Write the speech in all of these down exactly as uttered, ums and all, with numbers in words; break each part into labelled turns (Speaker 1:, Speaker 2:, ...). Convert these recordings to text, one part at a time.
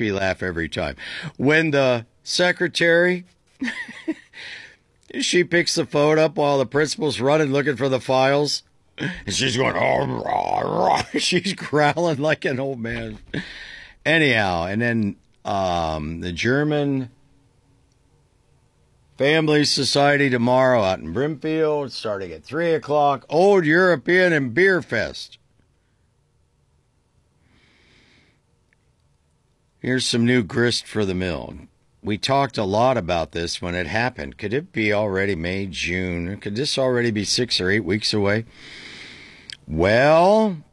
Speaker 1: me laugh every time. When the secretary, she picks the phone up while the principal's running looking for the files. And she's going, oh, rah, rah. She's growling like an old man. Anyhow, and then um, the German Family Society tomorrow out in Brimfield, starting at three o'clock. Old European and Beer Fest. Here's some new grist for the mill. We talked a lot about this when it happened. Could it be already May, June? Could this already be six or eight weeks away? Well,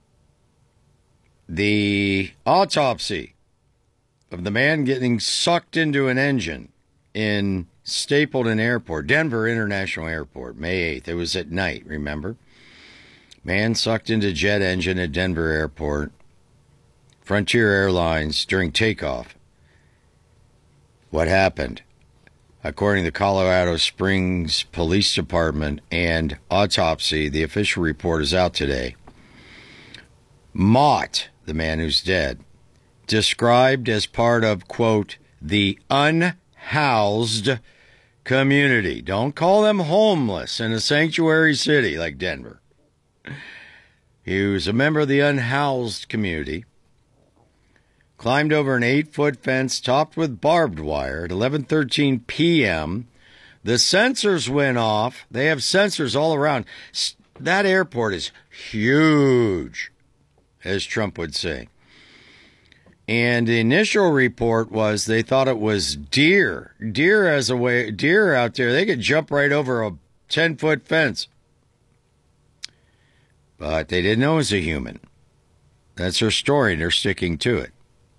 Speaker 1: the autopsy of the man getting sucked into an engine in Stapleton Airport, Denver International Airport, May eighth. It was at night, remember? Man sucked into jet engine at Denver Airport. Frontier Airlines during takeoff. What happened? According to the Colorado Springs Police Department and autopsy, the official report is out today. Mott, the man who's dead, described as part of, quote, the unhoused community. Don't call them homeless in a sanctuary city like Denver. He was a member of the unhoused community. Climbed over an eight-foot fence topped with barbed wire at eleven thirteen p.m. The sensors went off. They have sensors all around. That airport is huge, as Trump would say. And the initial report was they thought it was deer. Deer as a way, deer out there, they could jump right over a ten-foot fence. But they didn't know it was a human. That's their story, and they're sticking to it.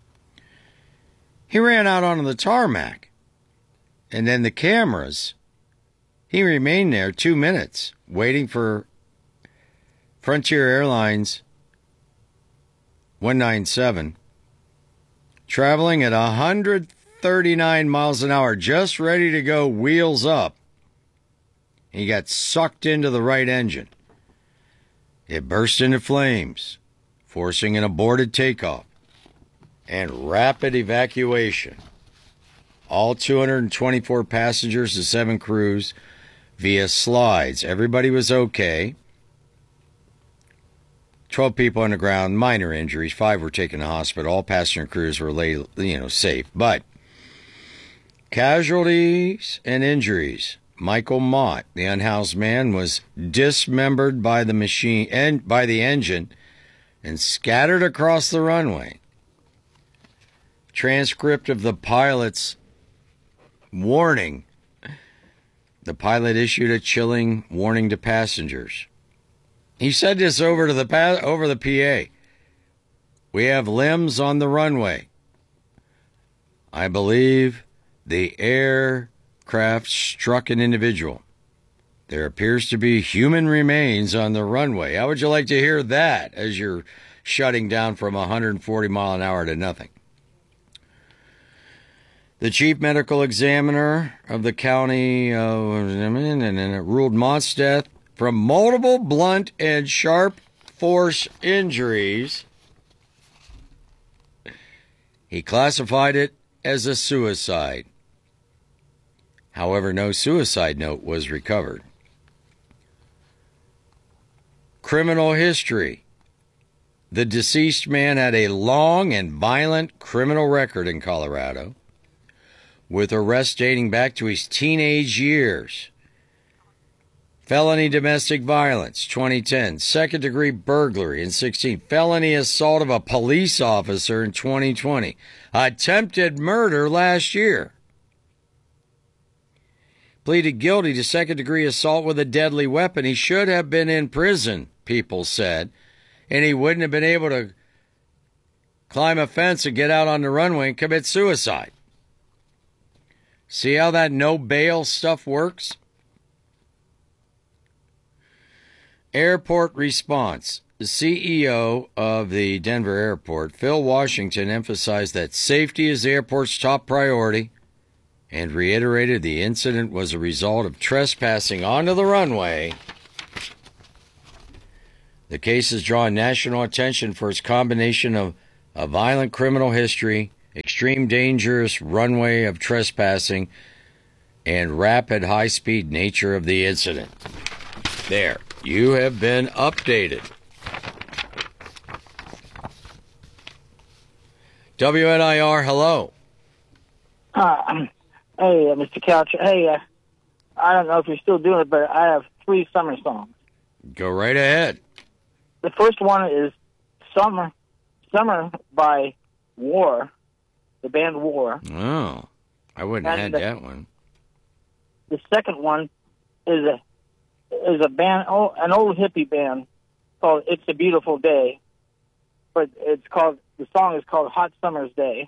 Speaker 1: He ran out onto the tarmac. And then the cameras, he remained there two minutes waiting for Frontier Airlines one ninety-seven, traveling at one hundred thirty-nine miles an hour, just ready to go wheels up. He got sucked into the right engine. It burst into flames, forcing an aborted takeoff and rapid evacuation. All two hundred twenty-four passengers and seven crews via slides. Everybody was okay. twelve people on the ground, minor injuries. Five were taken to hospital. All passenger crews were laid, you know, safe. But casualties and injuries. Michael Mott, the unhoused man, was dismembered by the machine and by the engine and scattered across the runway. Transcript of the pilot's warning. The pilot issued a chilling warning to passengers. He said this over to the pa- over the P A. We have limbs on the runway. I believe the aircraft struck an individual. There appears to be human remains on the runway. How would you like to hear that as you're shutting down from one hundred forty mile an hour to nothing? The chief medical examiner of the county uh, ruled Mott's death from multiple blunt and sharp force injuries. He classified it as a suicide. However, no suicide note was recovered. Criminal history. The deceased man had a long and violent criminal record in Colorado, with arrests dating back to his teenage years. Felony domestic violence, twenty ten. Second-degree burglary in sixteen. Felony assault of a police officer in twenty twenty. Attempted murder last year. Pleaded guilty to second-degree assault with a deadly weapon. He should have been in prison, people said, and he wouldn't have been able to climb a fence and get out on the runway and commit suicide. See how that no bail stuff works? Airport response. The C E O of the Denver airport, Phil Washington, emphasized that safety is the airport's top priority and reiterated the incident was a result of trespassing onto the runway. The case has drawn national attention for its combination of a violent criminal history, extreme dangerous runway of trespassing and rapid high-speed nature of the incident. There, you have been updated. W N I R, hello.
Speaker 2: Uh, hey, uh, Mister Couch. Hey, uh, I don't know if you're still doing it, but I have three summer songs.
Speaker 1: Go right ahead.
Speaker 2: The first one is Summer Summer by War, the band War.
Speaker 1: Oh, I wouldn't have had
Speaker 2: the,
Speaker 1: that one.
Speaker 2: The second one is a is a band, oh, an old hippie band called It's a Beautiful Day, but it's called the song is called Hot Summer's Day.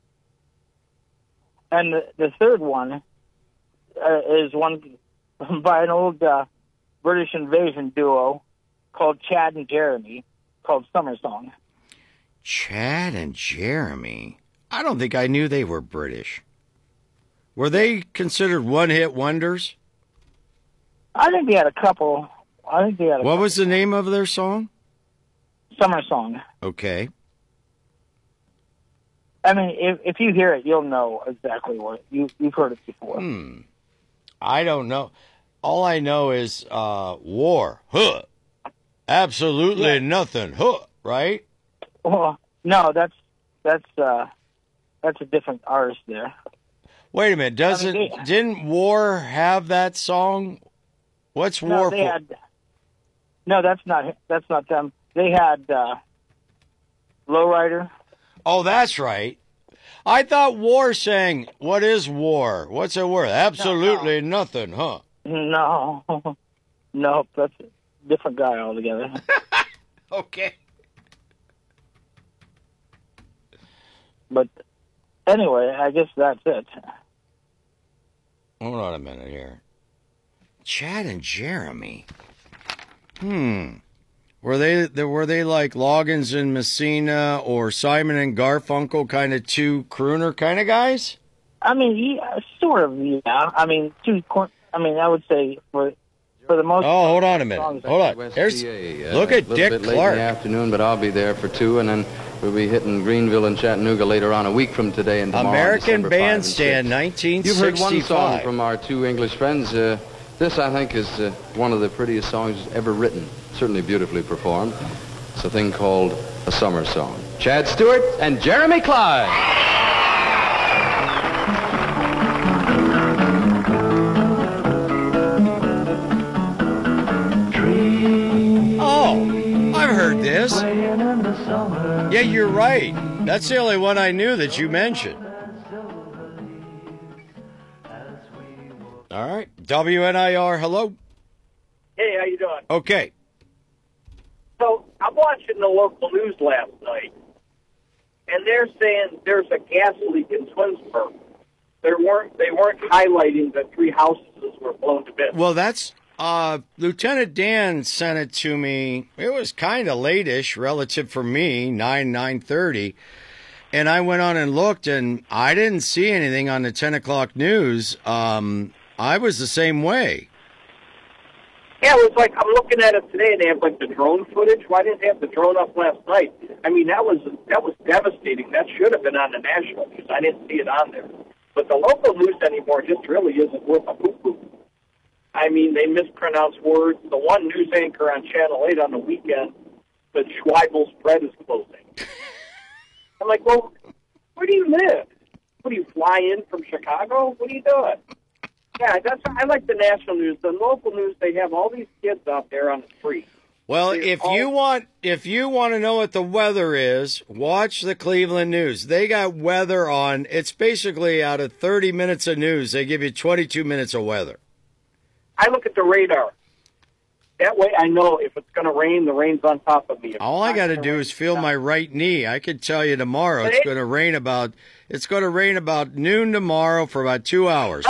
Speaker 2: And the, the third one uh, is one by an old uh, British invasion duo called Chad and Jeremy, called Summer Song.
Speaker 1: Chad and Jeremy? I don't think I knew they were British. Were they considered one-hit wonders?
Speaker 2: I think they had a couple. I think they had a
Speaker 1: What
Speaker 2: couple.
Speaker 1: was the name of their song?
Speaker 2: Summer Song.
Speaker 1: Okay.
Speaker 2: I mean, if if you hear it, you'll know exactly what you you've heard it before.
Speaker 1: Hmm. I don't know. All I know is uh, war. Huh. Absolutely
Speaker 2: Yeah.
Speaker 1: nothing. Huh. Right?
Speaker 2: Well, no, that's that's uh, that's a different artist there.
Speaker 1: Wait a minute. Doesn't
Speaker 2: I mean, they-
Speaker 1: didn't War have that song? What's
Speaker 2: No,
Speaker 1: War
Speaker 2: they
Speaker 1: for?
Speaker 2: had. No, that's not that's not them. They had uh, Lowrider.
Speaker 1: Oh, that's right. I thought War sang, what is war? What's it worth? Absolutely nothing, huh?
Speaker 2: No, no, that's a different guy altogether.
Speaker 1: Okay.
Speaker 2: But anyway, I guess that's it.
Speaker 1: Hold on a minute here. Chad and Jeremy. Hmm. Were they were they like Loggins and Messina or Simon and Garfunkel kind of two crooner kind of guys?
Speaker 2: I mean, yeah, sort of. Yeah, I mean, two. cor- I mean, I would say for for the most.
Speaker 1: Oh, hold on a minute.
Speaker 2: songs-
Speaker 1: Hold on.
Speaker 3: West
Speaker 1: There's
Speaker 3: P A, uh,
Speaker 1: look at
Speaker 3: a little
Speaker 1: Dick
Speaker 3: bit late in
Speaker 1: Clark.
Speaker 3: the afternoon, but I'll be there for two, and then we'll be hitting Greenville and Chattanooga later on, a week from today and tomorrow.
Speaker 1: American
Speaker 3: December five and
Speaker 1: Bandstand,
Speaker 3: six.
Speaker 1: nineteen
Speaker 3: You've heard one song
Speaker 1: sixty-five.
Speaker 3: from our two English friends. Uh, this, I think, is uh, one of the prettiest songs ever written. Certainly beautifully performed. It's a thing called a summer song. Chad Stewart and Jeremy Clyde.
Speaker 1: Oh, I've heard this. Yeah, you're right. That's the only one I knew that you mentioned. All right. W N I R, hello.
Speaker 4: Hey, how you doing?
Speaker 1: Okay.
Speaker 4: So I'm watching the local news last night, and they're saying there's a gas leak in Twinsburg. They weren't they weren't highlighting that three houses were blown to bits.
Speaker 1: Well, that's uh, Lieutenant Dan sent it to me. It was kind of late-ish relative for me, nine, nine thirty. And I went on and looked, and I didn't see anything on the ten o'clock news. Um, I was the same way.
Speaker 4: Yeah, it was like I'm looking at it today, and they have like the drone footage. Why didn't they have the drone up last night? I mean, that was that was devastating. That should have been on the national news. I didn't see it on there. But the local news anymore just really isn't worth a poo-poo. I mean, they mispronounce words. The one news anchor on Channel eight on the weekend said Schweibel's bread is closing. I'm like, well, where do you live? What do you fly in from Chicago? What are you doing? Yeah, that's. I like the national news. The local news, they have all these kids out there on the street.
Speaker 1: Well,
Speaker 4: They're
Speaker 1: if
Speaker 4: all-
Speaker 1: you want if you want to know what the weather is, watch the Cleveland News. They got weather on. It's basically out of thirty minutes of news, they give you twenty-two minutes of weather.
Speaker 4: I look at the radar. That way, I know if it's going to rain, the rain's on top of me. If
Speaker 1: All
Speaker 4: it's
Speaker 1: I
Speaker 4: not
Speaker 1: got to
Speaker 4: gonna
Speaker 1: do
Speaker 4: rain,
Speaker 1: is feel
Speaker 4: it's
Speaker 1: my
Speaker 4: not.
Speaker 1: right knee. I could tell you tomorrow it's
Speaker 4: Hey.
Speaker 1: going to rain about it's going to rain about noon tomorrow for about two hours.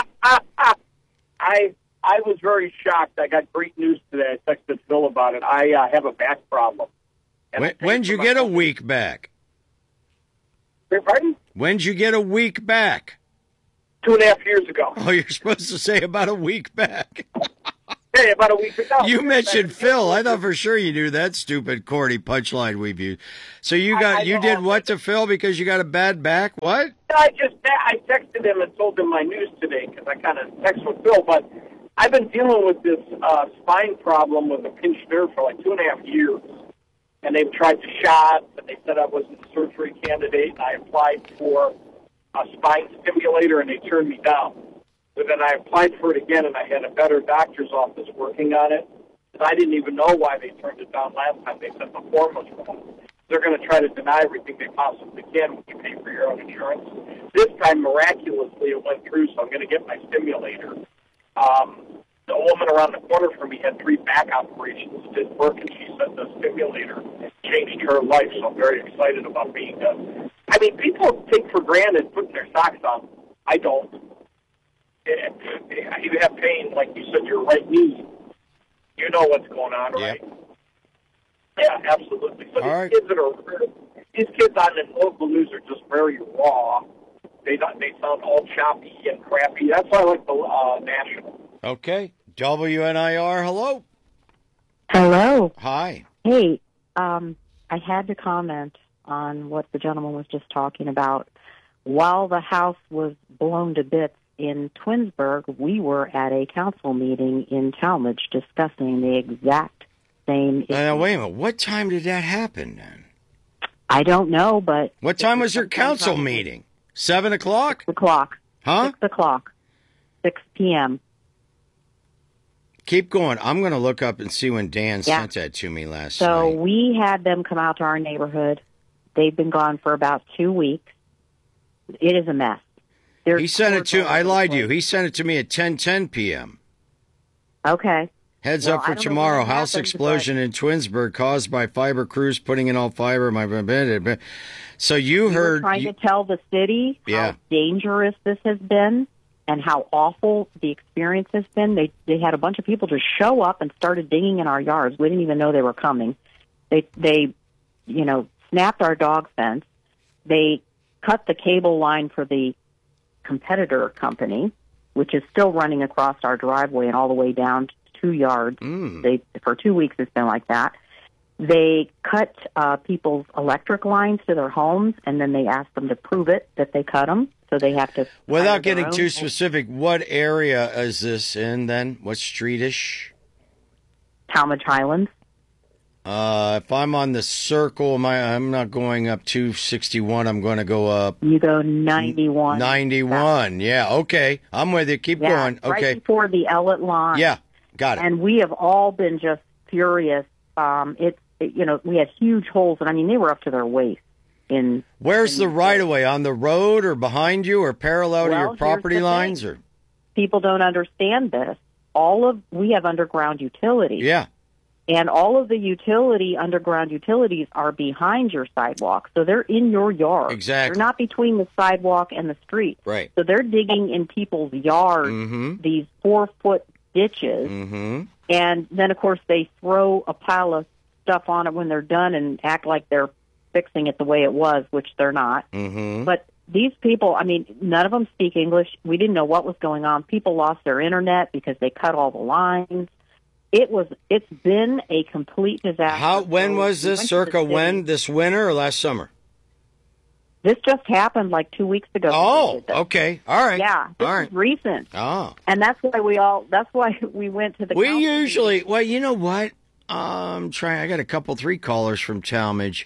Speaker 4: I I was very shocked. I got great news today. I texted Phil about it. I uh, have a back problem. And I
Speaker 1: When,
Speaker 4: paid
Speaker 1: when'd
Speaker 4: for
Speaker 1: you
Speaker 4: my
Speaker 1: get a
Speaker 4: company.
Speaker 1: week back?
Speaker 4: Beg Pardon?
Speaker 1: When'd you get a week back?
Speaker 4: Two and a half years ago.
Speaker 1: Oh, you're supposed to say about a week back.
Speaker 4: Hey, about a week ago.
Speaker 1: You mentioned Phil. I thought for sure you knew that stupid corny punchline we've used. So you got
Speaker 4: I, I
Speaker 1: you did what to Phil because you got a bad back? What?
Speaker 4: I just I texted him and told him my news today because I kind of text with Phil. But I've been dealing with this uh, spine problem with a pinched nerve for like two and a half years. And they've tried shots, and they said I wasn't a surgery candidate, and I applied for a spine stimulator, and they turned me down. But then I applied for it again, and I had a better doctor's office working on it. And I didn't even know why they turned it down last time. They said the form was wrong. They're going to try to deny everything they possibly can when you pay for your own insurance. This time, miraculously, it went through, so I'm going to get my stimulator. Um, the woman around the corner from me had three back operations. It didn't work, and she said the stimulator changed her life, so I'm very excited about being done. I mean, people take for granted putting their socks on. I don't. You have pain, like you said, your right knee. You know what's going on, right? Yeah, yeah, absolutely. So
Speaker 1: All
Speaker 4: these
Speaker 1: right.
Speaker 4: kids that are these kids on the local news are just very raw. They don't, they sound all choppy and crappy. That's why I like the uh, national.
Speaker 1: Okay. W N I R, hello.
Speaker 5: Hello.
Speaker 1: Hi.
Speaker 5: Hey, um, I had to comment on what the gentleman was just talking about. While the house was blown to bits in Twinsburg, we were at a council meeting in Talmadge discussing the exact same issue.
Speaker 1: Now, wait a minute. What time did that happen then?
Speaker 5: I don't know, but...
Speaker 1: What time was your council meeting? Seven o'clock?
Speaker 5: Six o'clock.
Speaker 1: Huh?
Speaker 5: Six o'clock. Six p.m.
Speaker 1: Keep going. I'm going to look up and see when Dan
Speaker 5: Yeah.
Speaker 1: sent that to me last
Speaker 5: So
Speaker 1: night.
Speaker 5: we had them come out to our neighborhood. They've been gone for about two weeks. It is a mess. There's
Speaker 1: He sent it to,
Speaker 5: cords all
Speaker 1: I
Speaker 5: over the
Speaker 1: lied to you.
Speaker 5: place.
Speaker 1: He sent it to me at ten ten p.m.
Speaker 5: Okay.
Speaker 1: Heads
Speaker 5: Well,
Speaker 1: up for
Speaker 5: I don't know
Speaker 1: tomorrow.
Speaker 5: when it
Speaker 1: House
Speaker 5: happened,
Speaker 1: explosion in Twinsburg caused by fiber crews putting in all fiber. My So you
Speaker 5: We
Speaker 1: heard.
Speaker 5: were trying
Speaker 1: you-
Speaker 5: to tell the city how
Speaker 1: Yeah.
Speaker 5: dangerous this has been and how awful the experience has been. They they had a bunch of people just show up and started digging in our yards. We didn't even know they were coming. They they, you know, snapped our dog fence. They cut the cable line for the competitor company, which is still running across our driveway and all the way down to two yards.
Speaker 1: Mm.
Speaker 5: They for two weeks it's been like that. They cut uh, people's electric lines to their homes, and then they asked them to prove it that they cut them. So they have to. hire
Speaker 1: Without
Speaker 5: their
Speaker 1: getting
Speaker 5: own-
Speaker 1: too specific, what area is this in then? What streetish?
Speaker 5: Talmadge Highlands.
Speaker 1: Uh, if I'm on the circle, my I'm not going up two sixty-one. I'm going to go up
Speaker 5: You go ninety-one.
Speaker 1: ninety-one. Yeah, okay. I'm with you. Keep
Speaker 5: Yeah,
Speaker 1: going.
Speaker 5: right
Speaker 1: Okay.
Speaker 5: before the Ellett line.
Speaker 1: Yeah, got it.
Speaker 5: And we have all been just furious. Um, it's it, you know we had huge holes, and I mean they were up to their waist. In
Speaker 1: Where's
Speaker 5: in
Speaker 1: the right of way? On the road or behind you or parallel to
Speaker 5: Well,
Speaker 1: your
Speaker 5: here's
Speaker 1: property
Speaker 5: the
Speaker 1: lines?
Speaker 5: thing.
Speaker 1: Or
Speaker 5: people don't understand this. All of we have underground utilities.
Speaker 1: Yeah.
Speaker 5: And all of the utility, underground utilities, are behind your sidewalk. So they're in your yard.
Speaker 1: Exactly.
Speaker 5: They're not between the sidewalk and the street.
Speaker 1: Right.
Speaker 5: So they're digging in people's yards,
Speaker 1: Mm-hmm.
Speaker 5: these four-foot ditches.
Speaker 1: Mm-hmm.
Speaker 5: And then, of course, they throw a pile of stuff on it when they're done and act like they're fixing it the way it was, which they're not.
Speaker 1: Mm-hmm.
Speaker 5: But these people, I mean, none of them speak English. We didn't know what was going on. People lost their internet because they cut all the lines. It was. It's been a complete disaster.
Speaker 1: How? When
Speaker 5: So
Speaker 1: was
Speaker 5: we
Speaker 1: this?
Speaker 5: went to the
Speaker 1: Circa
Speaker 5: city.
Speaker 1: when? This winter or last summer?
Speaker 5: This just happened like two weeks ago.
Speaker 1: Oh,
Speaker 5: We did this.
Speaker 1: okay. All right.
Speaker 5: Yeah, this
Speaker 1: All right.
Speaker 5: is recent,
Speaker 1: Oh.
Speaker 5: and that's why we all. That's why we went to the.
Speaker 1: We
Speaker 5: council
Speaker 1: usually,
Speaker 5: meeting.
Speaker 1: well, you know what? Um, trying. I got a couple, three callers from Talmadge.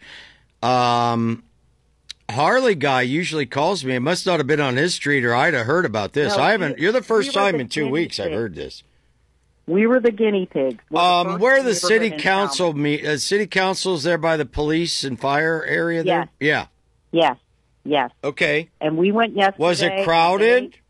Speaker 1: Um, Harley guy usually calls me. It must not have been on his street, or I'd have heard about this.
Speaker 5: No,
Speaker 1: I haven't.
Speaker 5: we-
Speaker 1: You're the first
Speaker 5: we were
Speaker 1: time
Speaker 5: the
Speaker 1: in two
Speaker 5: guinea
Speaker 1: weeks I've
Speaker 5: pig.
Speaker 1: heard this.
Speaker 5: We were the guinea pigs. We're the
Speaker 1: Um,
Speaker 5: first
Speaker 1: where the
Speaker 5: neighborhood
Speaker 1: city
Speaker 5: in
Speaker 1: council
Speaker 5: town.
Speaker 1: meet? Uh, city council's there by the police and fire area there.
Speaker 5: Yes.
Speaker 1: Yeah.
Speaker 5: Yes, yes.
Speaker 1: Okay.
Speaker 5: And we went yesterday.
Speaker 1: Was it
Speaker 5: and
Speaker 1: crowded?
Speaker 5: they-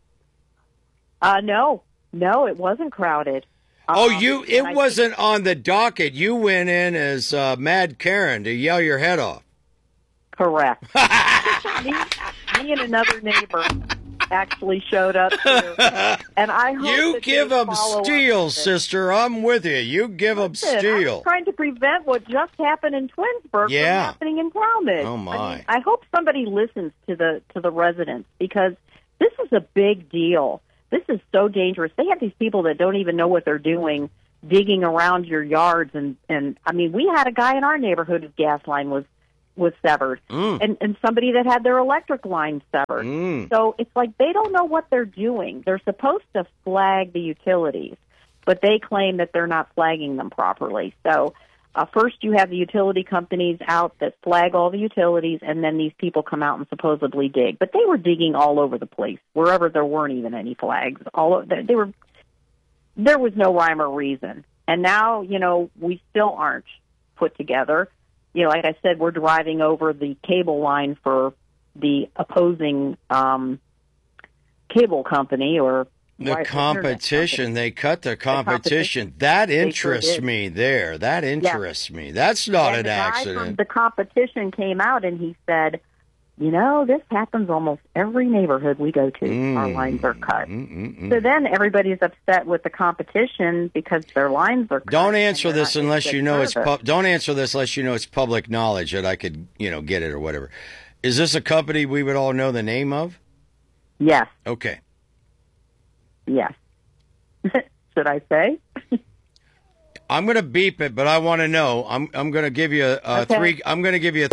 Speaker 5: Uh, no, no, it wasn't crowded.
Speaker 1: Oh,
Speaker 5: Um,
Speaker 1: you!
Speaker 5: and
Speaker 1: It
Speaker 5: I-
Speaker 1: wasn't on the docket. You went in as uh, Mad Karen to yell your head off.
Speaker 5: Correct. me, me and another neighbor actually showed up too. And I hope
Speaker 1: You
Speaker 5: that
Speaker 1: give
Speaker 5: they
Speaker 1: them
Speaker 5: follow up
Speaker 1: steel,
Speaker 5: with it.
Speaker 1: sister. I'm with you. You give them
Speaker 5: Listen,
Speaker 1: steel.
Speaker 5: I'm trying to prevent what just happened in Twinsburg
Speaker 1: Yeah.
Speaker 5: from happening in Talmadge.
Speaker 1: Oh, my.
Speaker 5: I, mean, I hope somebody listens to the to the residents because this is a big deal. This is so dangerous. They have these people that don't even know what they're doing, digging around your yards. And, and I mean, we had a guy in our neighborhood whose gas line was, was severed,
Speaker 1: Mm.
Speaker 5: and, and somebody that had their electric line severed.
Speaker 1: Mm.
Speaker 5: So it's like they don't know what they're doing. They're supposed to flag the utilities, but they claim that they're not flagging them properly. So uh, first you have the utility companies out that flag all the utilities, and then these people come out and supposedly dig. But they were digging all over the place, wherever there weren't even any flags. All o- they they were, there was no rhyme or reason. And now, you know, we still aren't put together. You know, like I said, we're driving over the cable line for the opposing um, cable company or
Speaker 1: The
Speaker 5: wi-
Speaker 1: competition,
Speaker 5: internet
Speaker 1: they cut the
Speaker 5: competition.
Speaker 1: competition. That
Speaker 5: sure
Speaker 1: interests
Speaker 5: did.
Speaker 1: me there. That interests me. That's not
Speaker 5: and
Speaker 1: an
Speaker 5: the guy from
Speaker 1: accident.
Speaker 5: the competition came out and he said, you know, this happens almost every neighborhood we go to.
Speaker 1: Mm.
Speaker 5: Our lines are cut.
Speaker 1: Mm-mm-mm.
Speaker 5: So then everybody's upset with the competition because their lines are cut.
Speaker 1: Don't
Speaker 5: and
Speaker 1: answer
Speaker 5: they're
Speaker 1: this
Speaker 5: not
Speaker 1: unless
Speaker 5: getting
Speaker 1: you know it's
Speaker 5: service.
Speaker 1: pub- don't answer this unless you know it's public knowledge that I could, you know, get it or whatever. Is this a company we would all know the name of?
Speaker 5: Yes,
Speaker 1: Okay.
Speaker 5: yes. Should I say?
Speaker 1: I'm going to beep it, but I want to know. I'm I'm going to give you a, a
Speaker 5: Okay.
Speaker 1: three I'm going to give you a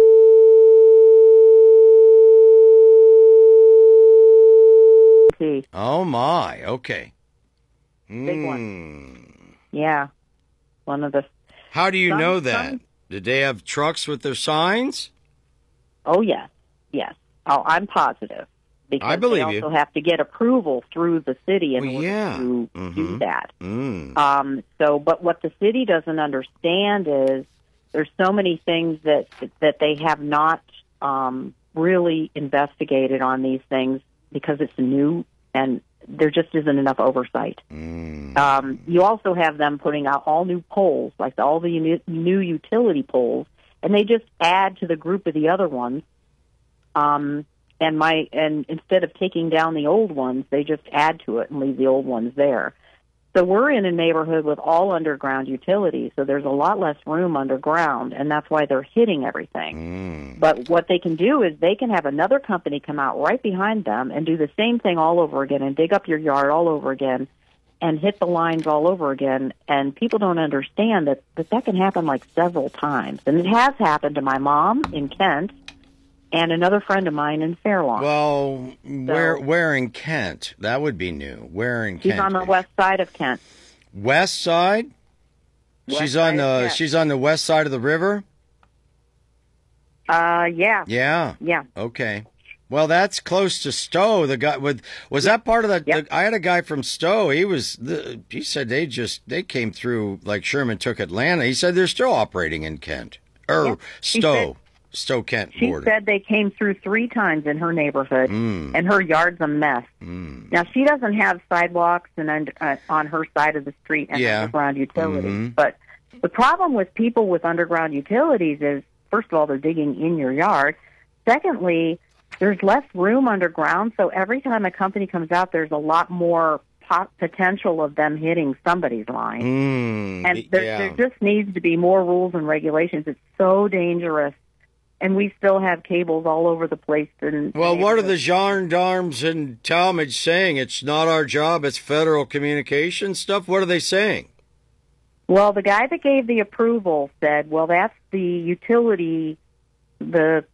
Speaker 5: See,
Speaker 1: Oh my. Okay.
Speaker 5: Big one.
Speaker 1: Mm.
Speaker 5: yeah, one of the.
Speaker 1: How do you
Speaker 5: Some-
Speaker 1: know that?
Speaker 5: some-
Speaker 1: Did they have trucks with their signs?
Speaker 5: Oh yes, yes. Oh, I'm positive because
Speaker 1: I believe
Speaker 5: they
Speaker 1: you.
Speaker 5: also have to get approval through the city in
Speaker 1: Well,
Speaker 5: order
Speaker 1: yeah.
Speaker 5: to
Speaker 1: Mhm.
Speaker 5: do that.
Speaker 1: Mm.
Speaker 5: Um, so, but what the city doesn't understand is there's so many things that that they have not um, really investigated on these things because it's new and there just isn't enough oversight.
Speaker 1: Mm.
Speaker 5: Um, you also have them putting out all new poles, like all the uni- new utility poles, and they just add to the group of the other ones. Um, and my and instead of taking down the old ones, they just add to it and leave the old ones there. So we're in a neighborhood with all underground utilities, so there's a lot less room underground, and that's why they're hitting everything.
Speaker 1: Mm.
Speaker 5: But what they can do is they can have another company come out right behind them and do the same thing all over again and dig up your yard all over again and hit the lines all over again. And people don't understand that that, that can happen like several times. And it has happened to my mom in Kent and another friend of mine in Fairlawn.
Speaker 1: Well, where where in Kent? That would be new. Where in
Speaker 5: She's
Speaker 1: Kent?
Speaker 5: on the west side of Kent.
Speaker 1: West side?
Speaker 5: West
Speaker 1: she's
Speaker 5: side
Speaker 1: on
Speaker 5: of
Speaker 1: the
Speaker 5: Kent.
Speaker 1: she's on the west side of the river?
Speaker 5: Uh, yeah,
Speaker 1: Yeah.
Speaker 5: yeah.
Speaker 1: Okay. Well, that's close to Stowe. The guy with was that part of the,
Speaker 5: Yep.
Speaker 1: the I had a guy from Stowe. He was the, he said they just they came through like Sherman took Atlanta. He said they're still operating in Kent or
Speaker 5: Yep. She
Speaker 1: Stowe. Stowe Kent
Speaker 5: She
Speaker 1: border.
Speaker 5: said they came through three times in her neighborhood,
Speaker 1: Mm.
Speaker 5: and her yard's a mess.
Speaker 1: Mm.
Speaker 5: Now, she doesn't have sidewalks and under, uh, on her side of the street and
Speaker 1: Yeah.
Speaker 5: underground utilities.
Speaker 1: Mhm.
Speaker 5: But the problem with people with underground utilities is, first of all, they're digging in your yard. Secondly, there's less room underground, so every time a company comes out, there's a lot more pot- potential of them hitting somebody's line.
Speaker 1: Mm.
Speaker 5: And there,
Speaker 1: yeah.
Speaker 5: there just needs to be more rules and regulations. It's so dangerous. And we still have cables all over the place. And
Speaker 1: Well, what are the gendarmes in Talmadge saying? It's not our job. It's federal communication stuff. What are they saying?
Speaker 5: Well, the guy that gave the approval said, well, that's the utility, the,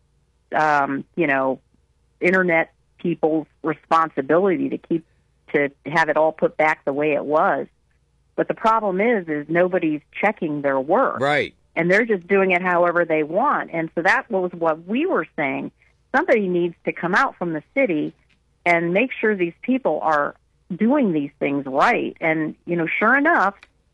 Speaker 5: um, you know, internet people's responsibility to keep, to have it all put back the way it was. But the problem is, is nobody's checking their work.
Speaker 1: Right.
Speaker 5: And they're just doing it however they want. And so that was what we were saying. Somebody needs to come out from the city and make sure these people are doing these things right. And, you know, sure enough,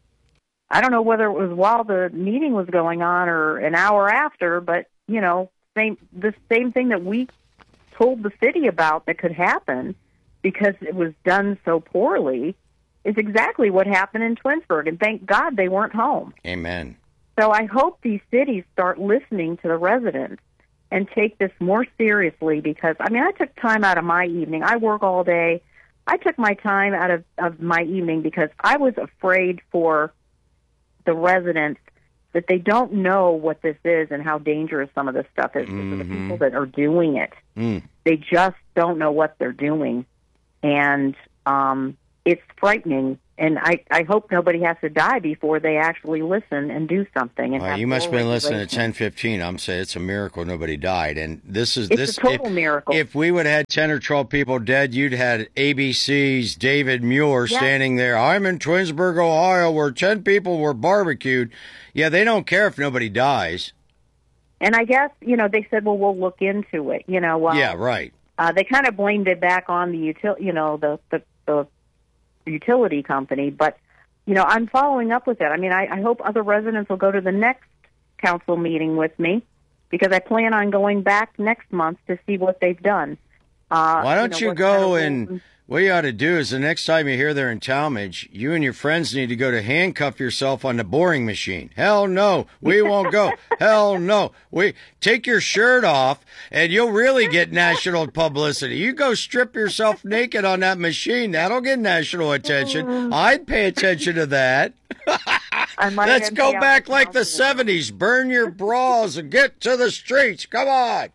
Speaker 5: I don't know whether it was while the meeting was going on or an hour after, but, you know, same the same thing that we told the city about that could happen because it was done so poorly is exactly what happened in Twinsburg. And thank God they weren't home.
Speaker 1: Amen.
Speaker 5: So I hope these cities start listening to the residents and take this more seriously because, I mean, I took time out of my evening. I work all day. I took my time out of, of my evening because I was afraid for the residents that they don't know what this is and how dangerous some of this stuff is
Speaker 1: Mm-hmm.
Speaker 5: for the people that are doing it.
Speaker 1: Mm.
Speaker 5: They just don't know what they're doing. And um, it's frightening. And I, I hope nobody has to die before they actually listen and do something. And
Speaker 1: Well,
Speaker 5: have
Speaker 1: you must have
Speaker 5: full
Speaker 1: been listening to
Speaker 5: regulation.
Speaker 1: ten fifteen. I'm saying it's a miracle nobody died. And this is
Speaker 5: It's
Speaker 1: this
Speaker 5: a total
Speaker 1: if,
Speaker 5: miracle.
Speaker 1: If we would have had ten or twelve people dead, you'd had A B C's David Muir
Speaker 5: Yeah.
Speaker 1: standing there. I'm in Twinsburg, Ohio, where ten people were barbecued. Yeah, they don't care if nobody dies.
Speaker 5: And I guess, you know, they said, well, we'll look into it. You know, well,
Speaker 1: Yeah, right.
Speaker 5: uh, they kind of blamed it back on the util, you know, the, the, the utility company. But, you know, I'm following up with it. I mean, I, I hope other residents will go to the next council meeting with me, because I plan on going back next month to see what they've done. Uh,
Speaker 1: Why don't
Speaker 5: know,
Speaker 1: you
Speaker 5: what
Speaker 1: go
Speaker 5: kind of
Speaker 1: and
Speaker 5: rules-
Speaker 1: what you ought to do is the next time you're here there in Talmadge, you and your friends need to go to handcuff yourself on the boring machine. Hell no, we won't go. Hell no. We take your shirt off and you'll really get national publicity. You go strip yourself naked on that machine. That'll get national attention. I'd pay attention to that.
Speaker 5: I might
Speaker 1: Let's
Speaker 5: have
Speaker 1: go
Speaker 5: to
Speaker 1: back
Speaker 5: be
Speaker 1: like the
Speaker 5: out
Speaker 1: seventies. Burn your bras and get to the streets. Come on.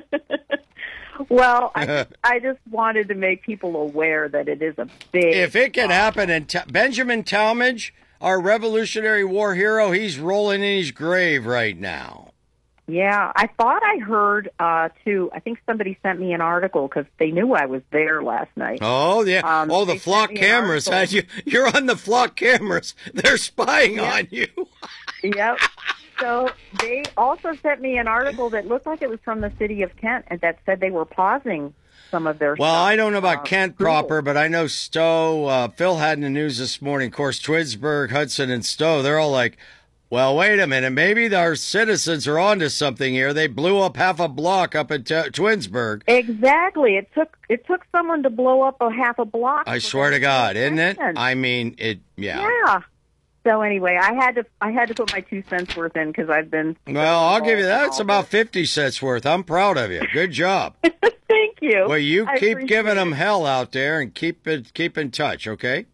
Speaker 5: Well, I, I just wanted to make people aware that it is a big.
Speaker 1: If it can happen, and Ta- Benjamin Talmadge, our Revolutionary War hero, he's rolling in his grave right now.
Speaker 5: Yeah, I thought I heard uh, too. I think somebody sent me an article because they knew I was there last night.
Speaker 1: Oh yeah.
Speaker 5: Um,
Speaker 1: oh, the
Speaker 5: they
Speaker 1: flock
Speaker 5: sent me an
Speaker 1: cameras had
Speaker 5: article.
Speaker 1: you. You're on the flock cameras. They're spying
Speaker 5: Yeah.
Speaker 1: on you.
Speaker 5: Yep. So they also sent me an article that looked like it was from the city of Kent, and that said they were pausing some of their.
Speaker 1: Well,
Speaker 5: stuff,
Speaker 1: I don't know about
Speaker 5: uh,
Speaker 1: Kent
Speaker 5: approval.
Speaker 1: proper, but I know Stowe. Uh, Phil had in the news this morning. Of course, Twinsburg, Hudson, and Stowe. They're all like, "Well, wait a minute. Maybe our citizens are onto something here. They blew up half a block up at T- Twinsburg."
Speaker 5: Exactly. It took it took someone to blow up a half a block.
Speaker 1: I
Speaker 5: for
Speaker 1: swear
Speaker 5: them
Speaker 1: to God, isn't it?
Speaker 5: listen.
Speaker 1: I mean, it. Yeah.
Speaker 5: Yeah. So anyway, I had to I had to put my two cents worth in because I've been.
Speaker 1: Well, I'll give you that.
Speaker 5: involved
Speaker 1: It's
Speaker 5: in all
Speaker 1: about fifty cents worth. I'm proud of you. Good job.
Speaker 5: this. Thank you.
Speaker 1: Well, you
Speaker 5: I
Speaker 1: keep
Speaker 5: appreciate
Speaker 1: giving
Speaker 5: it.
Speaker 1: them hell out there and keep it keep in touch, okay?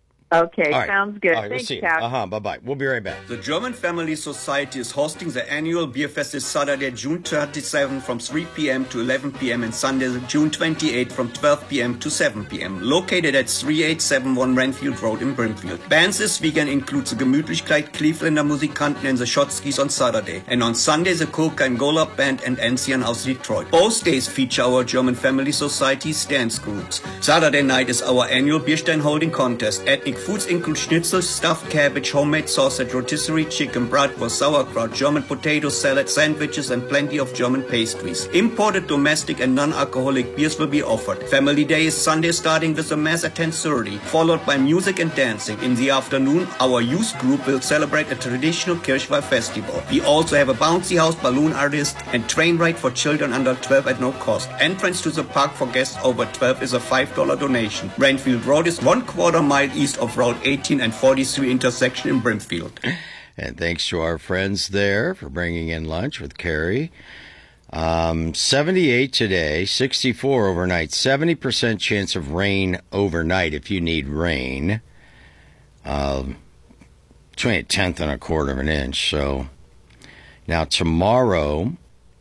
Speaker 5: Okay,
Speaker 1: All right.
Speaker 5: sounds good.
Speaker 1: All right, we'll
Speaker 5: Thanks,
Speaker 1: see you.
Speaker 5: Kat.
Speaker 1: Uh-huh, bye-bye. We'll be right back.
Speaker 6: The German Family Society is hosting the annual beer fest this Saturday, June twenty-seventh from three p.m. to eleven p.m. and Sunday, June twenty-eighth from twelve p.m. to seven p.m. Located at thirty-eight seventy-one Renfield Road in Brimfield. Bands this weekend include the Gemütlichkeit, Clevelander Musikanten and the Schotskis on Saturday. And on Sunday, the Coca and Golub Band and Ancien aus Detroit. Both days feature our German Family Society's dance groups. Saturday night is our annual Bierstein holding contest. Ethnic foods include schnitzel, stuffed cabbage, homemade sausage, rotisserie chicken, bratwurst, sauerkraut, German potato salad, sandwiches, and plenty of German pastries. Imported, domestic, and non-alcoholic beers will be offered. Family Day is Sunday, starting with a mass at ten thirty, followed by music and dancing. In the afternoon, our youth group will celebrate a traditional Kirchweih festival. We also have a bouncy house, balloon artist, and train ride for children under twelve at no cost. Entrance to the park for guests over twelve is a five dollar donation. Renfield Road is one quarter mile east of Route eighteen and forty-three intersection in Brimfield.
Speaker 1: And thanks to our friends there for bringing in lunch with Carrie. Um, seventy-eight today, sixty-four overnight, seventy percent chance of rain overnight if you need rain. Um, between a tenth and a quarter of an inch. So now tomorrow,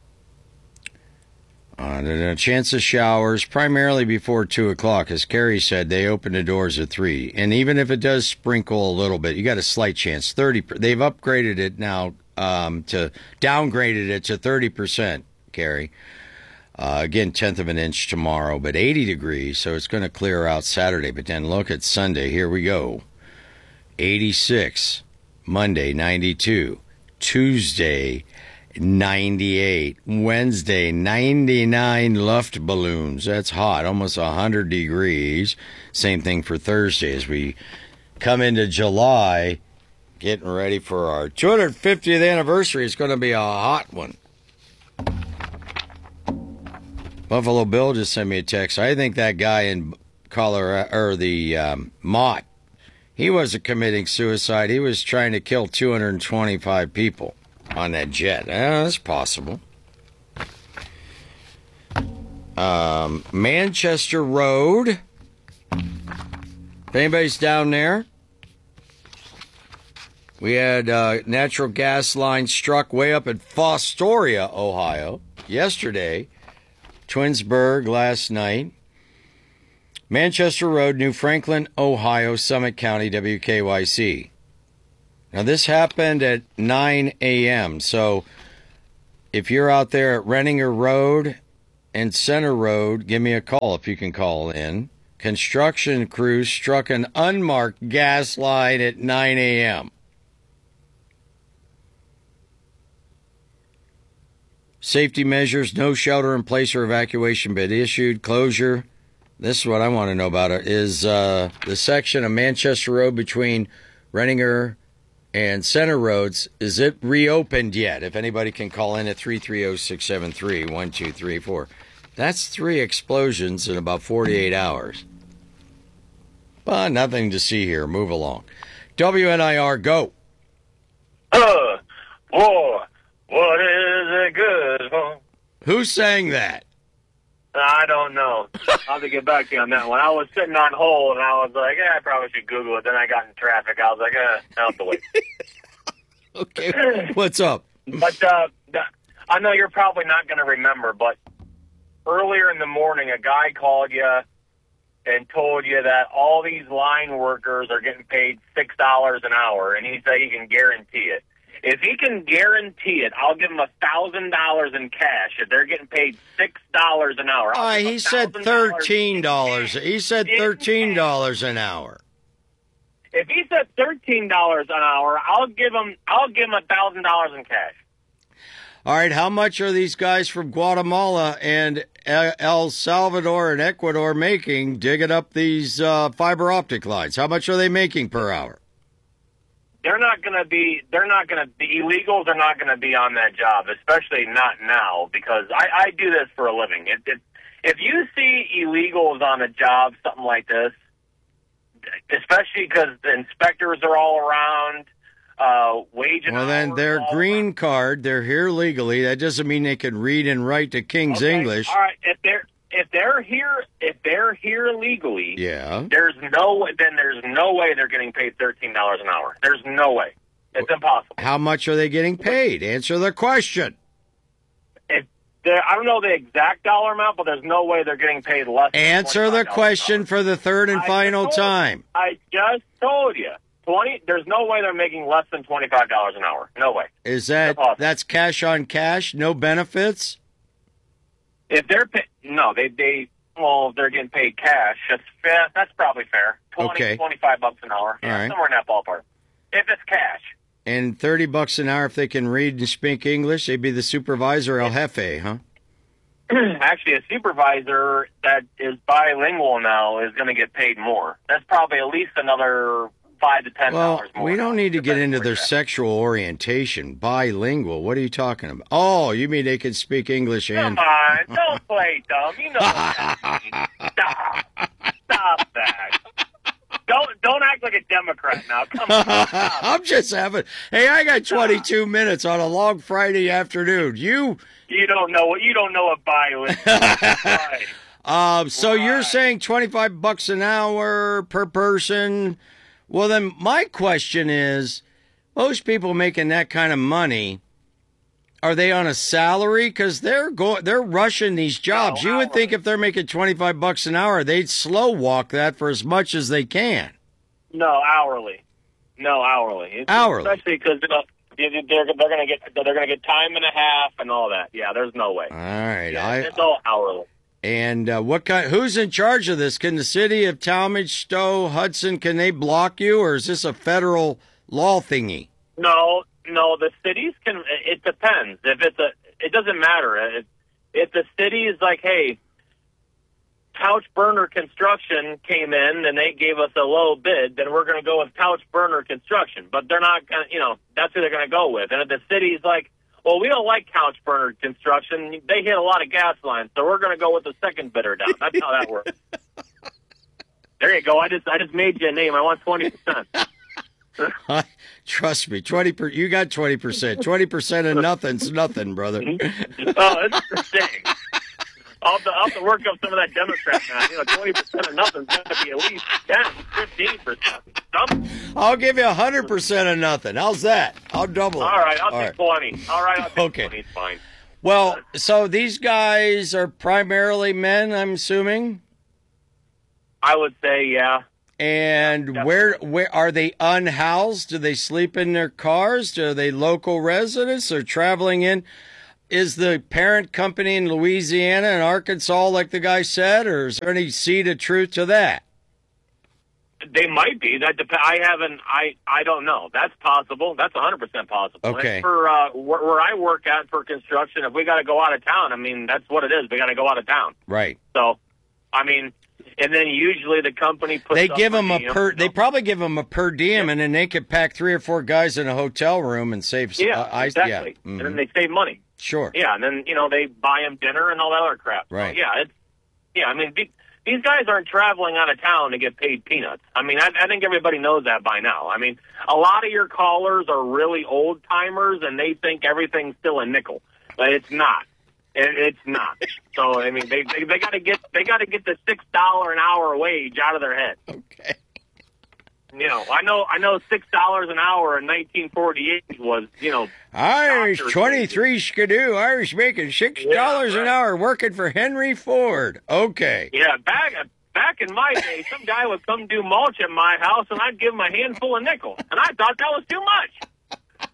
Speaker 1: uh, a chance of showers primarily before two o'clock. As Carrie said, they open the doors at three. And even if it does sprinkle a little bit, you got a slight chance. thirty. They've upgraded it now um, to downgraded it to thirty percent, Carrie. Uh, again, tenth of an inch tomorrow, but eighty degrees, so it's going to clear out Saturday. But then look at Sunday. Here we go. eighty-six. Monday, ninety-two. Tuesday, ninety-eight. Wednesday, ninety-nine Luftballons. That's hot, almost one hundred degrees. Same thing for Thursday as we come into July, getting ready for our two hundred fiftieth anniversary. It's going to be a hot one. Buffalo Bill just sent me a text. I think that guy in Colorado, or the um, Mott, he wasn't committing suicide. He was trying to kill two hundred twenty-five people on that jet. Eh, that's possible. Um, Manchester Road. If anybody's down there, we had uh, natural gas line struck way up at Fostoria, Ohio, yesterday. Twinsburg last night. Manchester Road, New Franklin, Ohio, Summit County, W K Y C. Now, this happened at nine a.m., so if you're out there at Renninger Road and Center Road, give me a call if you can call in. Construction crews struck an unmarked gas line at nine a.m. Safety measures, no shelter in place or evacuation bid issued. Closure. This is what I want to know about it, is uh, the section of Manchester Road between Renninger and Center Roads. Is it reopened yet? If anybody can call in at three three zero, six seven three, one two three four. That's three explosions in about forty-eight hours. But nothing to see here. Move along. W N I R, go.
Speaker 7: Uh, boy, what is it good for?
Speaker 1: Who sang that?
Speaker 7: I don't know. I'll have to get back to you on that one. I was sitting on hold, and I was like, yeah, I probably should Google it. Then I got in traffic. I was like, eh, I'll have to wait.
Speaker 1: Okay, what's up?
Speaker 7: But uh, I know you're probably not going to remember, but earlier in the morning, a guy called you and told you that all these line workers are getting paid six dollars an hour, and he said he can guarantee it. If he can guarantee it, I'll give him a thousand dollars in cash. If they're getting paid six dollars an hour,
Speaker 1: Uh, he said thirteen dollars. He said thirteen dollars an hour.
Speaker 7: If he said thirteen dollars an hour, I'll give him. I'll give him a thousand dollars in cash.
Speaker 1: All right, how much are these guys from Guatemala and El Salvador and Ecuador making digging up these uh, fiber optic lines? How much are they making per hour?
Speaker 7: They're not going to be, they're not going to, the illegals are not going to be on that job, especially not now, because I, I do this for a living. It, it, if you see illegals on a job, something like this, especially because the inspectors are all around, uh, wage and
Speaker 1: Well, then their green
Speaker 7: around.
Speaker 1: card, they're here legally. That doesn't mean they can read and write to King's
Speaker 7: Okay,
Speaker 1: English.
Speaker 7: All right, if they're, if they're here, if they're here legally,
Speaker 1: Yeah.
Speaker 7: there's no, then there's no way they're getting paid thirteen dollars an hour. There's no way. It's impossible.
Speaker 1: How much are they getting paid? Answer the question.
Speaker 7: If they're- I don't know the exact dollar amount, but there's no way they're getting paid less than
Speaker 1: Answer the
Speaker 7: twenty-five dollars
Speaker 1: question
Speaker 7: an hour.
Speaker 1: for the third and
Speaker 7: I
Speaker 1: final
Speaker 7: told-
Speaker 1: time.
Speaker 7: I just told you. Twenty. There's no way they're making less than twenty-five dollars an hour. No way.
Speaker 1: Is that,
Speaker 7: Impossible.
Speaker 1: that's cash on cash, no benefits?
Speaker 7: If they're pay- no, they they well, they're getting paid cash. That's fair. That's probably fair. Twenty,
Speaker 1: Okay.
Speaker 7: twenty-five bucks an hour. Yeah,
Speaker 1: All right.
Speaker 7: somewhere in that ballpark. If it's cash.
Speaker 1: And thirty bucks an hour if they can read and speak English, they'd be the supervisor El Jefe, huh?
Speaker 7: Actually, a supervisor that is bilingual now is going to get paid more. That's probably at least another five to ten
Speaker 1: Well,
Speaker 7: dollars more.
Speaker 1: we don't need to get
Speaker 7: depending
Speaker 1: into
Speaker 7: where
Speaker 1: their
Speaker 7: you're at.
Speaker 1: sexual orientation. Bilingual. What are you talking about? Oh, you mean they can speak English and...
Speaker 7: Come on, don't play dumb. You know what that means. Stop. Stop that. Don't don't act like a Democrat now. Come on. Stop.
Speaker 1: I'm just having... Hey, I got twenty-two minutes on a long Friday afternoon. You...
Speaker 7: You don't know what you don't know what bilingual is. Right.
Speaker 1: Um, so you're
Speaker 7: Right.
Speaker 1: saying twenty-five bucks an hour per person. Well, then my question is, most people making that kind of money, are they on a salary? Because they're going, they're rushing these jobs.
Speaker 7: No,
Speaker 1: you would
Speaker 7: hourly.
Speaker 1: think if they're making twenty-five bucks an hour, they'd slow walk that for as much as they can.
Speaker 7: No, hourly. No, hourly. It's-
Speaker 1: Hourly.
Speaker 7: Especially because they're they're they're going to get they're going to get time and a half and all that. Yeah, there's no way.
Speaker 1: All right.
Speaker 7: Yeah,
Speaker 1: I,
Speaker 7: it's all hourly.
Speaker 1: and uh, what kind? Who's in charge of this? Can the city of Talmadge, Stowe, Hudson, can they block you, or is this a federal law thingy?
Speaker 7: No, no, the cities can. It depends. If it's a, it doesn't matter. If, if the city is like, hey, Couch Burner Construction came in and they gave us a low bid, then we're going to go with Couch Burner Construction. But they're not going to, you know, that's who they're going to go with. And if the city's like, well, we don't like Couch Burner Construction, they hit a lot of gas lines, so we're going to go with the second bidder down. That's how that works. There you go. I just, I just made you a name. I want twenty percent.
Speaker 1: Trust me, twenty per, you got twenty percent. Twenty percent of nothing's nothing, brother.
Speaker 7: Oh, it's the thing. I'll have, to, I'll have to work up some of that Democrat now. You know, twenty percent of nothing's going to be at least ten, fifteen percent. Something.
Speaker 1: I'll give you a hundred percent of nothing. How's that? I'll double it.
Speaker 7: All right, I'll
Speaker 1: All
Speaker 7: take twenty. All right, I'll take
Speaker 1: Okay.
Speaker 7: twenty. It's fine.
Speaker 1: Well, so these guys are primarily men, I'm assuming.
Speaker 7: I would say, yeah.
Speaker 1: And
Speaker 7: Yeah,
Speaker 1: where where are they unhoused? Do they sleep in their cars? Are they local residents? Or traveling in? Is the parent company in Louisiana and Arkansas, like the guy said, or is there any seed of truth to that?
Speaker 7: They might be. That dep- I haven't. I I don't know. That's possible. That's one hundred percent possible.
Speaker 1: Okay.
Speaker 7: And for uh, where, where I work at for construction, if we got to go out of town, I mean, that's what it is. We got to go out of town.
Speaker 1: Right.
Speaker 7: So, I mean, and then usually the company puts.
Speaker 1: They
Speaker 7: up
Speaker 1: give
Speaker 7: per
Speaker 1: them a
Speaker 7: diem,
Speaker 1: per.
Speaker 7: you know?
Speaker 1: They probably give them a per diem,
Speaker 7: Yeah.
Speaker 1: and then they could pack three or four guys in a hotel room and save.
Speaker 7: Yeah,
Speaker 1: uh, ice.
Speaker 7: exactly.
Speaker 1: Yeah.
Speaker 7: And
Speaker 1: Mhm.
Speaker 7: then they save money.
Speaker 1: Sure.
Speaker 7: Yeah, and then you know they buy them dinner and all that other crap. So,
Speaker 1: Right.
Speaker 7: yeah. It's yeah. I mean. Be, These guys aren't traveling out of town to get paid peanuts. I mean, I, I think everybody knows that by now. I mean, a lot of your callers are really old timers, and they think everything's still a nickel, but it's not. It, it's not. So I mean, they they, they got to get they got to get the six dollar an hour wage out of their head.
Speaker 1: Okay.
Speaker 7: You know, I know I know six dollars an hour in nineteen forty eight was you know.
Speaker 1: Irish
Speaker 7: doctors'
Speaker 1: twenty-three skidoo. Irish making six dollars
Speaker 7: Yeah,
Speaker 1: an
Speaker 7: right.
Speaker 1: hour working for Henry Ford. Okay.
Speaker 7: Yeah, back back in my day, some guy would come do mulch at my house, and I'd give him a handful of nickel, and I thought that was too much.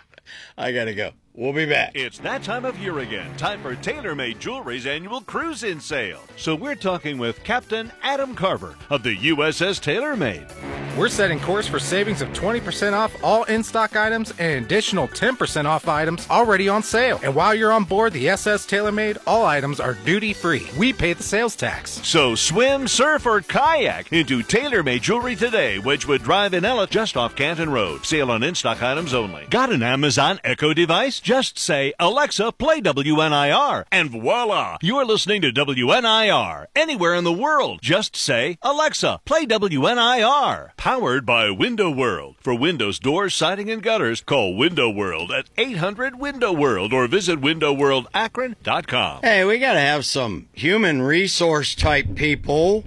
Speaker 1: I gotta go. We'll be back.
Speaker 8: It's that time of year again. Time for TaylorMade Jewelry's annual cruise-in sale. So we're talking with Captain Adam Carver of the U S S TaylorMade.
Speaker 9: We're setting course for savings of twenty percent off all in-stock items and an additional ten percent off items already on sale. And while you're on board the S S TaylorMade, all items are duty-free. We pay the sales tax.
Speaker 8: So swim, surf, or kayak into TaylorMade Jewelry today, Wedgwood Drive in Ella, just off Canton Road. Sale on in-stock items only. Got an Amazon Echo device? Just say, Alexa, play W N I R, and voila! You're listening to W N I R. Anywhere in the world, just say, Alexa, play W N I R. Powered by Window World. For windows, doors, siding, and gutters, call Window World at eight hundred window world or visit window world akron dot com.
Speaker 1: Hey, we gotta have some human resource type people.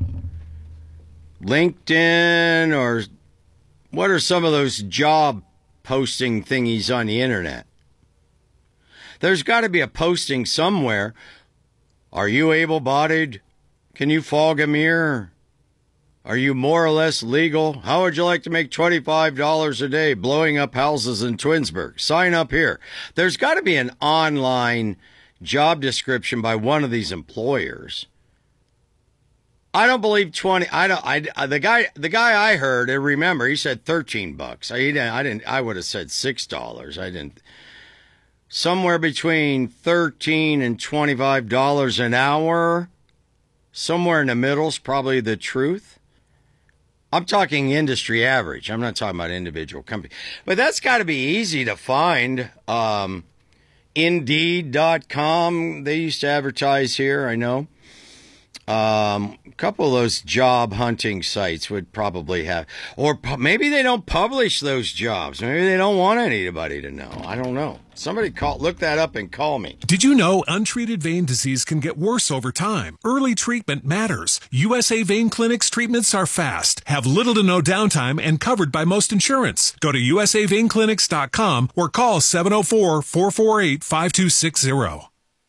Speaker 1: LinkedIn, or what are some of those job posting thingies on the internet? There's got to be a posting somewhere. Are you able-bodied? Can you fog a mirror? Are you more or less legal? How would you like to make twenty-five dollars a day blowing up houses in Twinsburg? Sign up here. There's got to be an online job description by one of these employers. I don't believe twenty. I don't. I the guy. The guy I heard. I remember. He said thirteen bucks. I didn't. I didn't. I would have said six dollars. I didn't. Somewhere between thirteen and twenty-five dollars an hour. Somewhere in the middle is probably the truth. I'm talking industry average. I'm not talking about individual company. But that's got to be easy to find. Um, Indeed dot com. They used to advertise here, I know. Um, a couple of those job hunting sites would probably have, or pu- maybe they don't publish those jobs. Maybe they don't want anybody to know. I don't know. Somebody call, look that up and call me.
Speaker 10: Did you know untreated vein disease can get worse over time? Early treatment matters. U S A Vein Clinic's treatments are fast, have little to no downtime, and covered by most insurance. Go to U S A vein clinics dot com or call seven oh four, four four eight, five two six zero.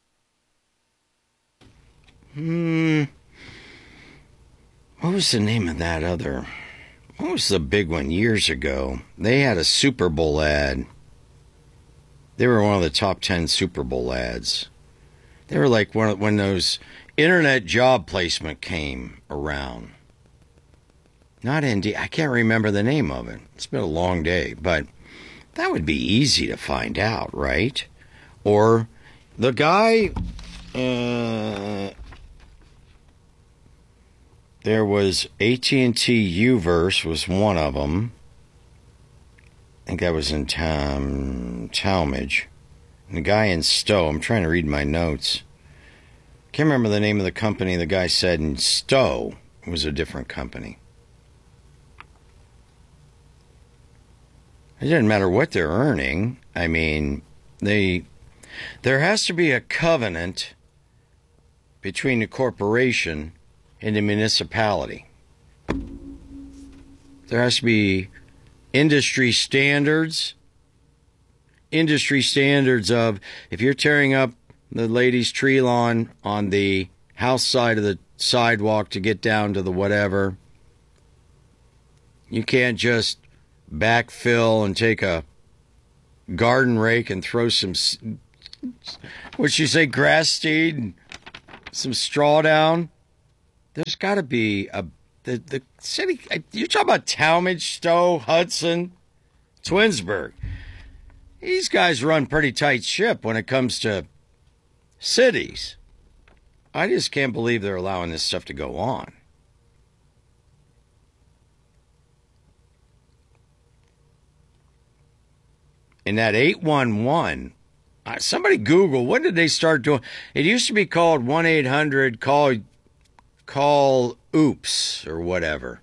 Speaker 1: Hmm. What was the name of that other? What was the big one years ago? They had a Super Bowl ad. They were one of the top ten Super Bowl ads. They were like one of, when those internet job placement came around. Not Indeed. I can't remember the name of it. It's been a long day, but that would be easy to find out, right? Or the guy. Uh, There was A T and T U-verse was one of them. I think that was in Tam, Talmadge. And the guy in Stowe, I'm trying to read my notes. Can't remember the name of the company. The guy said in Stowe it was a different company. It doesn't matter what they're earning. I mean, they there has to be a covenant between the corporation in the municipality. There has to be industry standards. Industry standards of if you're tearing up the lady's tree lawn on the house side of the sidewalk to get down to the whatever. You can't just backfill and take a garden rake and throw some, what'd you say, grass seed and some straw down. There's got to be a, the, the city, you're talking about Talmadge, Stowe, Hudson, Twinsburg. These guys run pretty tight ship when it comes to cities. I just can't believe they're allowing this stuff to go on. And that eight one one, uh, somebody Google, when did they start doing? It used to be called one eight hundred call, call oops or whatever.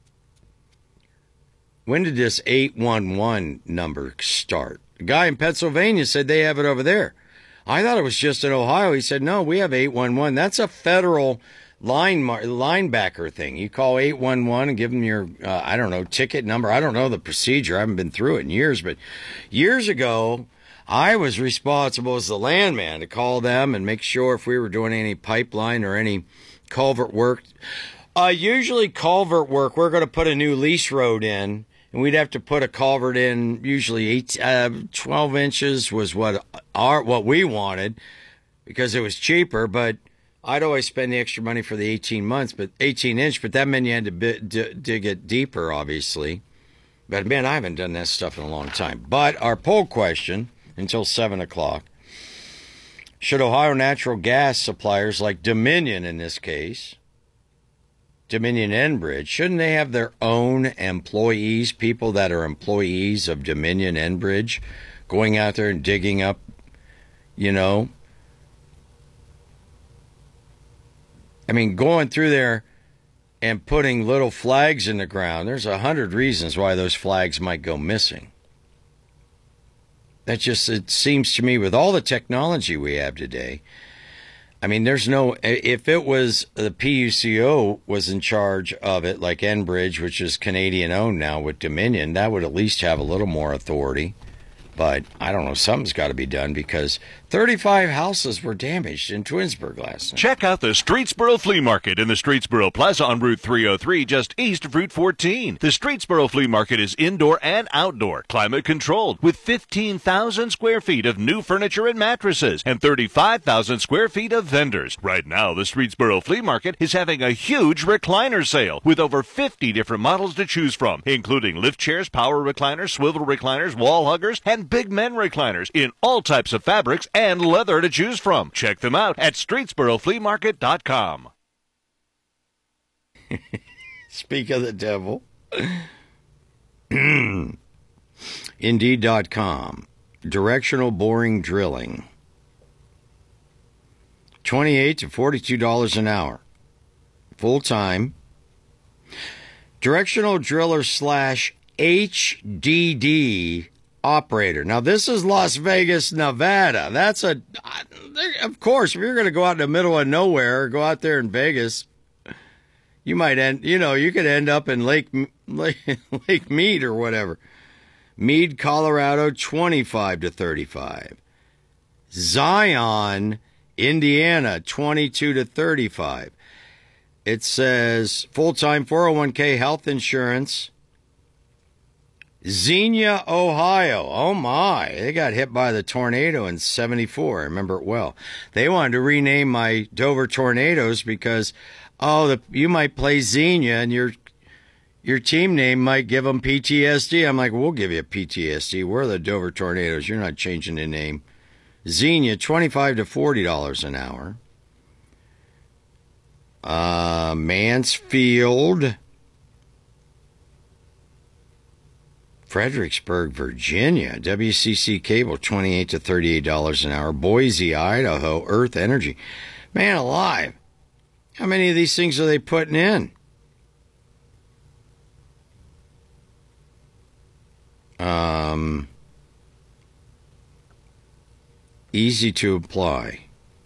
Speaker 1: When did this eight one one number start? A guy in Pennsylvania said they have it over there. I thought it was just in Ohio. He said, no, we have eight one one. That's a federal line linebacker thing. You call eight one one and give them your, uh, I don't know, ticket number. I don't know the procedure. I haven't been through it in years. But years ago, I was responsible as the landman to call them and make sure if we were doing any pipeline or any culvert work. Uh, usually culvert work, we're going to put a new lease road in. And we'd have to put a culvert in, usually eight, uh, twelve inches was what our what we wanted because it was cheaper. But I'd always spend the extra money for the eighteen months, but eighteen inch. But that meant you had to b- d- dig it deeper, obviously. But man, I haven't done that stuff in a long time. But our poll question until seven o'clock: should Ohio natural gas suppliers like Dominion in this case? Dominion Enbridge, shouldn't they have their own employees, people that are employees of Dominion Enbridge, going out there and digging up, you know? I mean, going through there and putting little flags in the ground, there's a hundred reasons why those flags might go missing. That just, it seems to me, with all the technology we have today, I mean, there's no, if it was the P U C O was in charge of it, like Enbridge, which is Canadian owned now with Dominion, that would at least have a little more authority. But I don't know, something's got to be done because thirty-five houses were damaged in Twinsburg last night.
Speaker 8: Check out the Streetsboro Flea Market in the Streetsboro Plaza on Route three oh three, just east of Route fourteen. The Streetsboro Flea Market is indoor and outdoor, climate controlled, with fifteen thousand square feet of new furniture and mattresses and thirty-five thousand square feet of vendors. Right now, the Streetsboro Flea Market is having a huge recliner sale with over fifty different models to choose from, including lift chairs, power recliners, swivel recliners, wall huggers, and big men recliners in all types of fabrics and leather to choose from. Check them out at streetsboro flea market dot com.
Speaker 1: Speak of the devil. Indeed dot com. Directional boring drilling. twenty-eight to forty-two dollars an hour. Full time. Directional driller slash H D D operator. Now, this is Las Vegas, Nevada. That's a, of course, if you're going to go out in the middle of nowhere, or go out there in Vegas, you might end, you know, you could end up in Lake, Lake, Lake Mead or whatever. Mead, Colorado, twenty-five to thirty-five. Zion, Indiana, twenty-two to thirty-five. It says full-time four oh one k health insurance. Xenia, Ohio. Oh, my. They got hit by the tornado in seventy-four. I remember it well. They wanted to rename my Dover Tornadoes because, oh, the, you might play Xenia and your your team name might give them P T S D. I'm like, we'll give you a P T S D. We're the Dover Tornadoes. You're not changing the name. Xenia, twenty-five to forty dollars an hour. Uh, Mansfield, Fredericksburg, Virginia, W C C Cable, twenty-eight to thirty-eight dollars an hour. Boise, Idaho, Earth Energy. Man alive. How many of these things are they putting in? Um, easy to apply.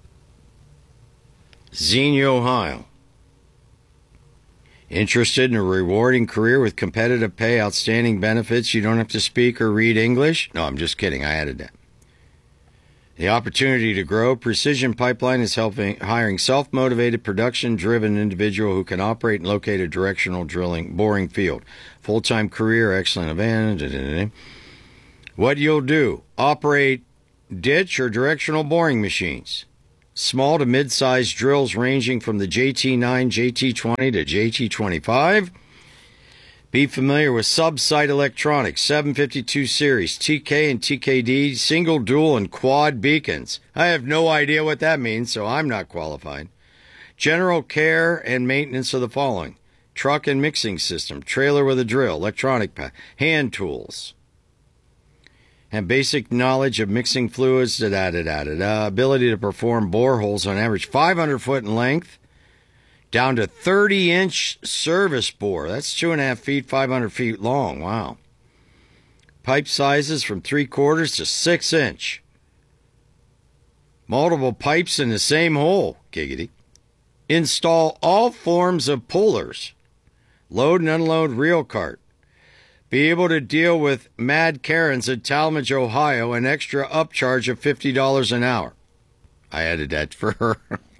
Speaker 1: Xenia, Ohio. Interested in a rewarding career with competitive pay, outstanding benefits? You don't have to speak or read English? No, I'm just kidding. I added that. The opportunity to grow. Precision Pipeline is helping hiring self-motivated, production-driven individual who can operate and locate a directional drilling boring field. Full-time career, excellent event. What you'll do: operate ditch or directional boring machines. Small to mid-sized drills ranging from the J T nine, J T twenty to J T twenty-five. Be familiar with sub-site electronics, seven fifty-two series, T K and T K D, single, dual, and quad beacons. I have no idea what that means, so I'm not qualified. General care and maintenance of the following: truck and mixing system, trailer with a drill, electronic pack, hand tools. And basic knowledge of mixing fluids, da da da da da. Ability to perform boreholes on average five hundred foot in length, down to thirty inch service bore. That's two and a half feet, five hundred feet long. Wow. Pipe sizes from three quarters to six inch. Multiple pipes in the same hole. Giggity. Install all forms of pullers. Load and unload reel cart. Be able to deal with Mad Karens at Talmadge, Ohio, an extra upcharge of fifty dollars an hour. I added that for her.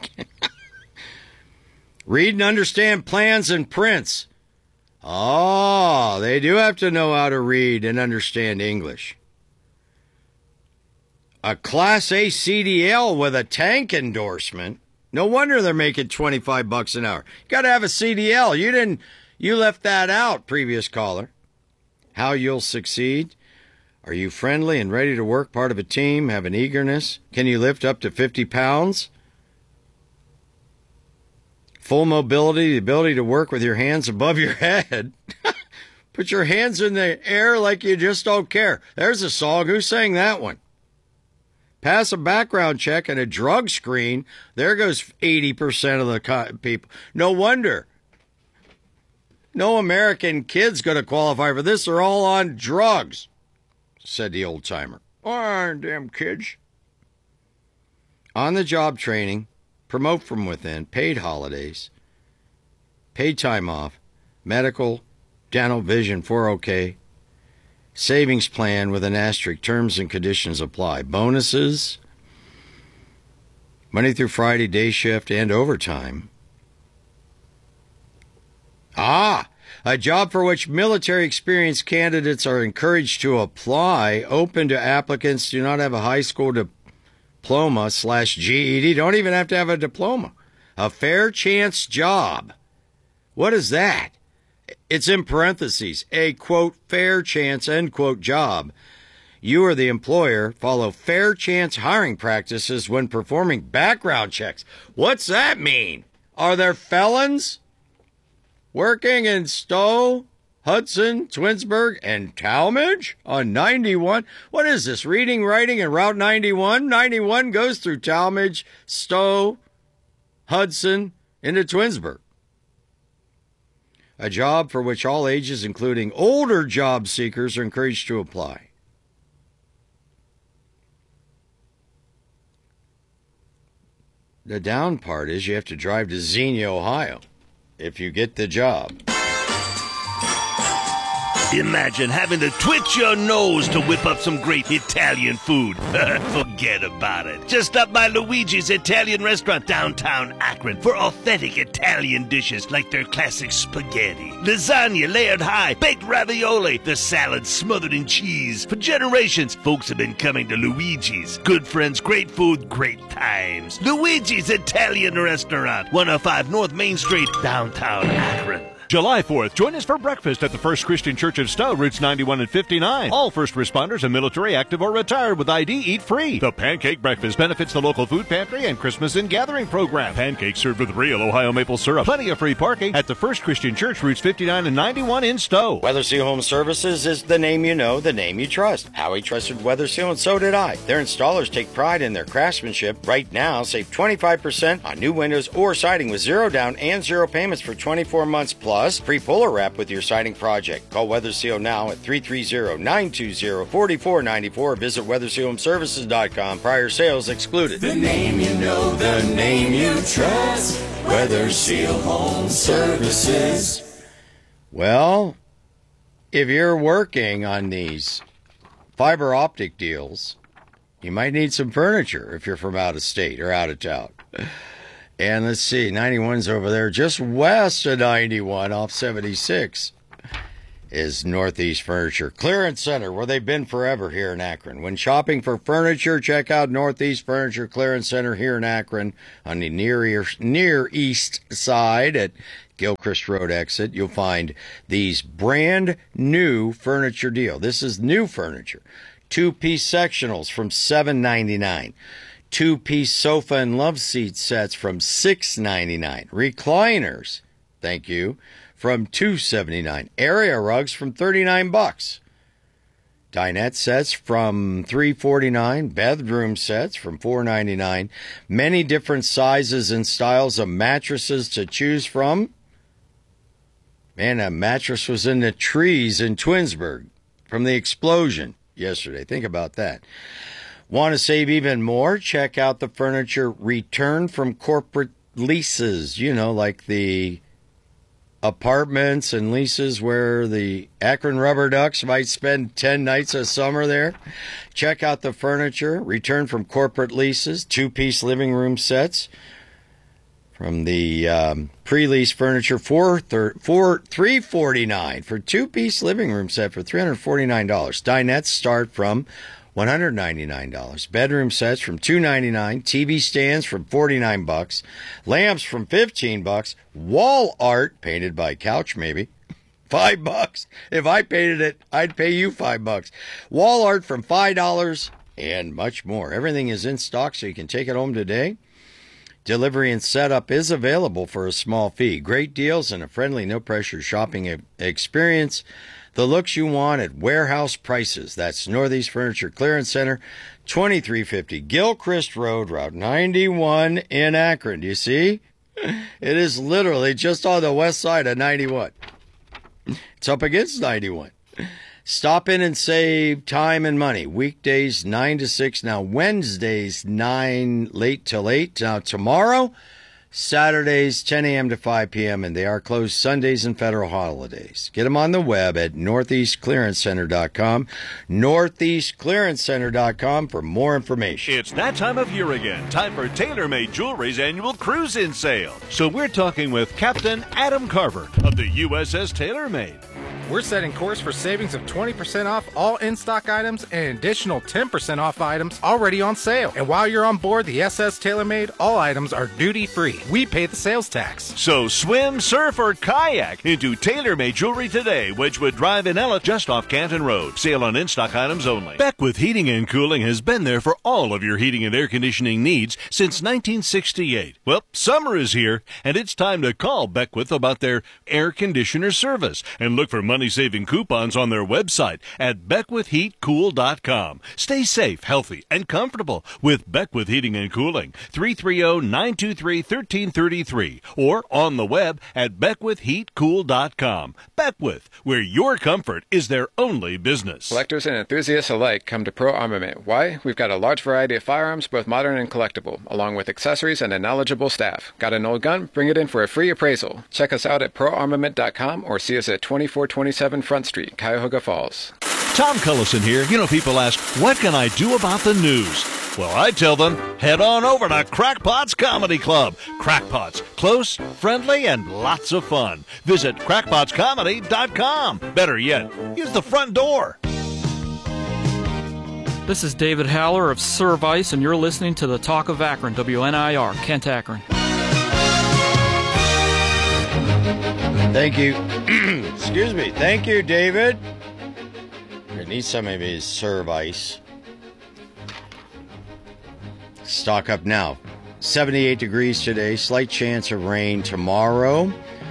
Speaker 1: Read and understand plans and prints. Oh, they do have to know how to read and understand English. A Class A C D L with a tank endorsement. No wonder they're making twenty-five bucks an hour. You got to have a C D L. You didn't, you left that out, previous caller. How you'll succeed. Are you friendly and ready to work part of a team? Have an eagerness? Can you lift up to fifty pounds? Full mobility, the ability to work with your hands above your head. Put your hands in the air like you just don't care. There's a song. Who sang that one? Pass a background check and a drug screen. There goes eighty percent of the co- people. No wonder. No American kid's going to qualify for this. They're all on drugs, said the old-timer. Oh, damn kids. On-the-job training. Promote from within, paid holidays, paid time off, medical, dental, vision, four oh K, savings plan with an asterisk, terms and conditions apply. Bonuses, Monday through Friday, day shift, and overtime. Ah, a job for which military experienced candidates are encouraged to apply, open to applicants do not have a high school diploma. Diploma slash G E D. Don't even have to have a diploma. A fair chance job. What is that? It's in parentheses. A, quote, fair chance, end quote, job. You or the employer follow fair chance hiring practices when performing background checks. What's that mean? Are there felons working in Stowe, Hudson, Twinsburg, and Talmadge on ninety-one. What is this, reading, writing, and Route ninety-one? ninety-one goes through Talmadge, Stowe, Hudson, into Twinsburg. A job for which all ages, including older job seekers, are encouraged to apply. The down part is you have to drive to Xenia, Ohio, if you get the job.
Speaker 11: Imagine having to twitch your nose to whip up some great Italian food. Forget about it. Just stop by Luigi's Italian Restaurant downtown Akron for authentic Italian dishes like their classic spaghetti, lasagna layered high, baked ravioli, the salad smothered in cheese. For generations, folks have been coming to Luigi's. Good friends, great food, great times. Luigi's Italian Restaurant, one oh five North Main Street, downtown Akron.
Speaker 8: July fourth, join us for breakfast at the First Christian Church of Stowe, routes ninety-one and fifty-nine. All first responders and military, active, or retired with I D eat free. The Pancake Breakfast benefits the local food pantry and Christmas and Gathering program. Pancakes served with real Ohio maple syrup. Plenty of free parking at the First Christian Church, routes fifty-nine and ninety-one in Stowe.
Speaker 1: Weather Seal Home Services is the name you know, the name you trust. Howie trusted Weather Seal, and so did I. Their installers take pride in their craftsmanship. Right now, save twenty-five percent on new windows or siding with zero down and zero payments for twenty-four months, plus free puller wrap with your siding project. Call Weather Seal now at three three zero, nine two zero, four four nine four. Visit weather seal home services dot com. Prior sales excluded.
Speaker 12: The name you know, the name you trust. Weather Seal Home Services.
Speaker 1: Well, if you're working on these fiber optic deals, You might need some furniture if you're from out of state or out of town. And let's see, ninety-one's over there just west of ninety-one off seventy-six is Northeast Furniture Clearance Center, where they've been forever here in Akron. When shopping for furniture, check out Northeast Furniture Clearance Center here in Akron on the near, near east side at Gilchrist Road exit. You'll find these brand new furniture deal. This is new furniture. Two-piece sectionals from seven ninety-nine. Two-piece sofa and love seat sets from six ninety-nine. Recliners, thank you, from two seventy-nine. Area rugs from thirty-nine bucks. Dinette sets from three forty-nine. Bedroom sets from four ninety-nine. Many different sizes and styles of mattresses to choose from. Man, that mattress was in the trees in Twinsburg from the explosion yesterday. Think about that. Want to save even more? Check out the furniture return from corporate leases. You know, like the apartments and leases where the Akron Rubber Ducks might spend ten nights a summer there. Check out the furniture return from corporate leases. Two-piece living room sets from the um, pre-lease furniture for three forty-nine for two-piece living room set for three hundred forty-nine dollars. Dinettes start from one hundred ninety-nine dollars. Bedroom sets from two ninety-nine. T V stands from forty-nine bucks. Lamps from fifteen bucks. Wall art painted by Couch maybe five bucks. If I painted it, I'd pay you five bucks. Wall art from five dollars and much more. Everything is in stock, so you can take it home today. Delivery and setup is available for a small fee. Great deals and a friendly, no-pressure shopping experience. The looks you want at warehouse prices. That's Northeast Furniture Clearance Center, twenty-three fifty Gilchrist Road, Route ninety-one in Akron. Do you see? It is literally just on the west side of ninety-one. It's up against ninety-one. Stop in and save time and money. Weekdays nine to six. Now Wednesdays nine late till eight. Now tomorrow, Saturdays ten a.m. to five p.m. and they are closed Sundays and federal holidays. Get them on the web at northeast clearance center dot com. northeast clearance center dot com for more information.
Speaker 8: It's that time of year again. Time for TaylorMade Jewelry's annual cruise-in sale. So we're talking with Captain Adam Carver of the U S S TaylorMade.
Speaker 9: We're setting course for savings of twenty percent off all in-stock items and additional ten percent off items already on sale. And while you're on board the S S TaylorMade, all items are duty-free. We pay the sales tax.
Speaker 8: So swim, surf, or kayak into TaylorMade Jewelry today, Wedgwood Drive in Ella, just off Canton Road. Sale on in-stock items only. Beckwith Heating and Cooling has been there for all of your heating and air conditioning needs since nineteen sixty-eight. Well, summer is here, and it's time to call Beckwith about their air conditioner service and look for money-saving coupons on their website at beckwith heat cool dot com. Stay safe, healthy, and comfortable with Beckwith Heating and Cooling. three three zero, nine two three, one three three three or on the web at beckwith heat cool dot com. Beckwith, where your comfort is their only business.
Speaker 13: Collectors and enthusiasts alike come to Pro Armament. Why? We've got a large variety of firearms, both modern and collectible, along with accessories and a knowledgeable staff. Got an old gun? Bring it in for a free appraisal. Check us out at pro armament dot com or see us at twenty-four twenty-seven Front Street, Cuyahoga Falls.
Speaker 8: Tom Cullison here. You know, people ask, what can I do about the news? Well, I tell them, head on over to Crackpots Comedy Club. Crackpots, close, friendly, and lots of fun. Visit crackpots comedy dot com. Better yet, use the front door.
Speaker 14: This is David Haller of Service, and you're listening to the Talk of Akron, W N I R, Kent, Akron.
Speaker 1: Thank you. Excuse me. Thank you, David. I need some of his Service. Stock up now. seventy-eight degrees today. Slight chance of rain tomorrow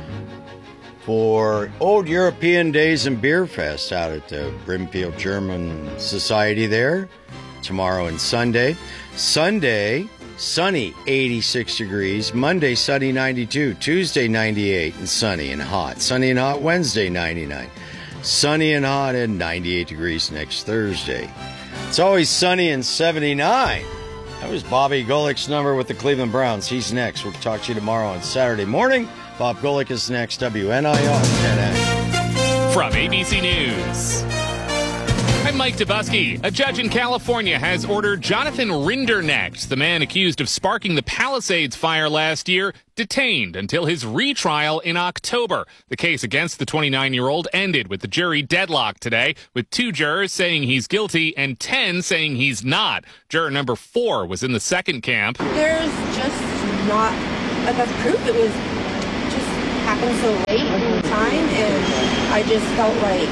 Speaker 1: for Old European Days and Beer Fest out at the Brimfield German Society there. Tomorrow and Sunday. Sunday, sunny, eighty-six degrees. Monday, sunny, ninety-two. Tuesday, ninety-eight and sunny and hot. Sunny and hot Wednesday, ninety-nine. Sunny and hot and ninety-eight degrees next Thursday. It's always sunny and seventy-nine. That was Bobby Golick's number with the Cleveland Browns. He's next. We'll talk to you tomorrow on Saturday morning. Bob Golick is next. W N I R.
Speaker 15: From A B C News. I'm Mike Dubusky. A judge in California has ordered Jonathan Rinderknecht, the man accused of sparking the Palisades fire last year, detained until his retrial in October. The case against the twenty-nine-year-old ended with the jury deadlocked today, with two jurors saying he's guilty and ten saying he's not. Juror number four was in the second camp.
Speaker 16: There's just not enough proof. It was just happened so late in time, and I just felt like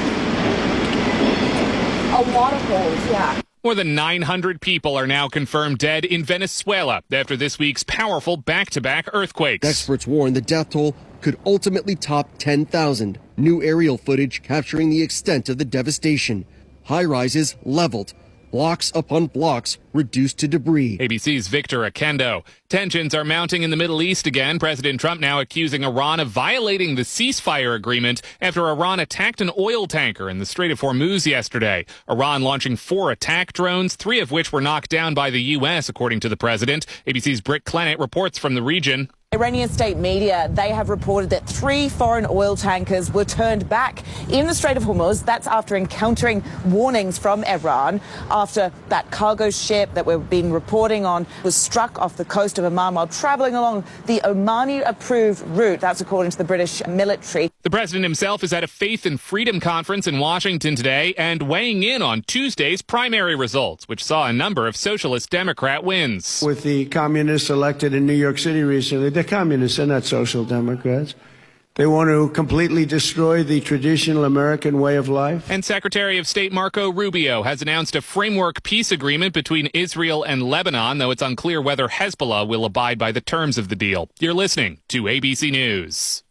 Speaker 16: a lot of holes, yeah.
Speaker 15: More than nine hundred people are now confirmed dead in Venezuela after this week's powerful back-to-back earthquakes.
Speaker 17: Experts warn the death toll could ultimately top ten thousand. New aerial footage capturing the extent of the devastation. High-rises leveled. Blocks upon blocks reduced to debris.
Speaker 15: A B C's Victor Akendo. Tensions are mounting in the Middle East again. President Trump now accusing Iran of violating the ceasefire agreement after Iran attacked an oil tanker in the Strait of Hormuz yesterday. Iran launching four attack drones, three of which were knocked down by the U S, according to the president. A B C's Britt Clennett reports from the region.
Speaker 18: Iranian state media, they have reported that three foreign oil tankers were turned back in the Strait of Hormuz. That's after encountering warnings from Iran after that cargo ship that we've been reporting on was struck off the coast of Oman while traveling along the Omani-approved route. That's according to the British military.
Speaker 15: The president himself is at a Faith and Freedom conference in Washington today and weighing in on Tuesday's primary results, which saw a number of socialist Democrat wins.
Speaker 19: With the communists elected in New York City recently, they're communists, they're not social democrats. They want to completely destroy the traditional American way of life.
Speaker 15: And Secretary of State Marco Rubio has announced a framework peace agreement between Israel and Lebanon, though it's unclear whether Hezbollah will abide by the terms of the deal. You're listening to A B C News.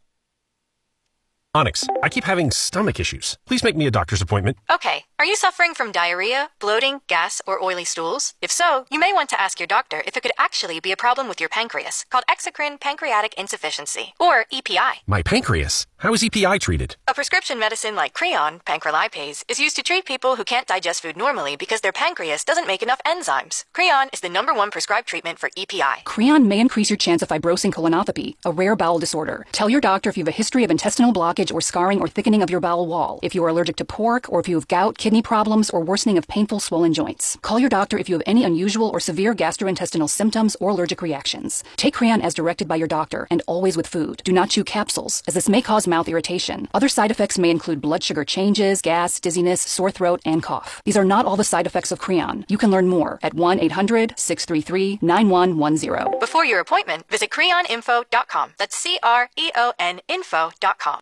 Speaker 20: Onyx, I keep having stomach issues. Please make me a doctor's appointment.
Speaker 21: Okay. Are you suffering from diarrhea, bloating, gas, or oily stools? If so, you may want to ask your doctor if it could actually be a problem with your pancreas, called exocrine pancreatic insufficiency, or E P I.
Speaker 20: My pancreas? How is E P I treated?
Speaker 21: A prescription medicine like Creon, pancrelipase, is used to treat people who can't digest food normally because their pancreas doesn't make enough enzymes. Creon is the number one prescribed treatment for E P I.
Speaker 22: Creon may increase your chance of fibrosing colonopathy, a rare bowel disorder. Tell your doctor if you have a history of intestinal blockage or scarring or thickening of your bowel wall, if you are allergic to pork, or if you have gout, kidney problems, or worsening of painful swollen joints. Call your doctor if you have any unusual or severe gastrointestinal symptoms or allergic reactions. Take Creon as directed by your doctor, and always with food. Do not chew capsules, as this may cause mouth irritation. Other side effects may include blood sugar changes, gas, dizziness, sore throat, and cough. These are not all the side effects of Creon. You can learn more at one eight hundred, six three three, nine one one zero.
Speaker 21: Before your appointment, visit creon info dot com. That's C R E O N info dot com.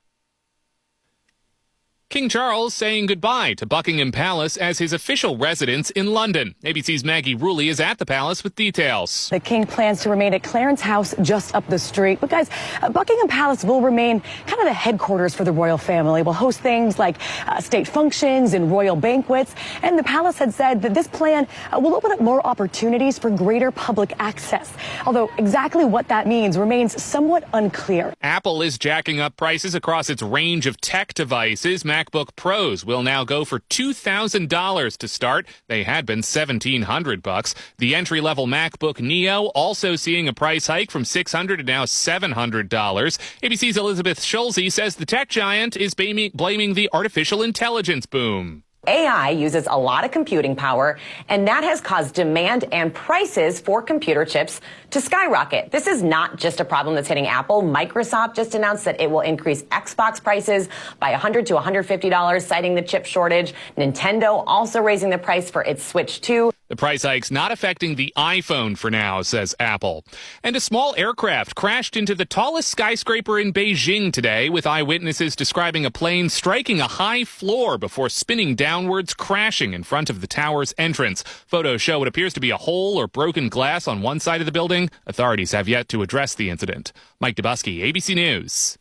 Speaker 15: King Charles saying goodbye to Buckingham Palace as his official residence in London. A B C's Maggie Rulli is at the palace with details.
Speaker 23: The king plans to remain at Clarence House just up the street. But guys, uh, Buckingham Palace will remain kind of the headquarters for the royal family. We'll host things like uh, state functions and royal banquets. And the palace had said that this plan uh, will open up more opportunities for greater public access. Although exactly what that means remains somewhat unclear.
Speaker 15: Apple is jacking up prices across its range of tech devices. MacBook Pros will now go for two thousand dollars to start. They had been seventeen hundred bucks. The entry-level MacBook Neo also seeing a price hike from six hundred to now seven hundred dollars. A B C's Elizabeth Schulze says the tech giant is blaming, blaming the artificial intelligence boom.
Speaker 24: A I uses a lot of computing power, and that has caused demand and prices for computer chips to skyrocket. This is not just a problem that's hitting Apple. Microsoft just announced that it will increase Xbox prices by one hundred to one hundred fifty dollars, citing the chip shortage. Nintendo also raising the price for its Switch two.
Speaker 15: The price hike's not affecting the iPhone for now, says Apple. And a small aircraft crashed into the tallest skyscraper in Beijing today, with eyewitnesses describing a plane striking a high floor before spinning downwards, crashing in front of the tower's entrance. Photos show what appears to be a hole or broken glass on one side of the building. Authorities have yet to address the incident. Mike Dubusky, A B C News.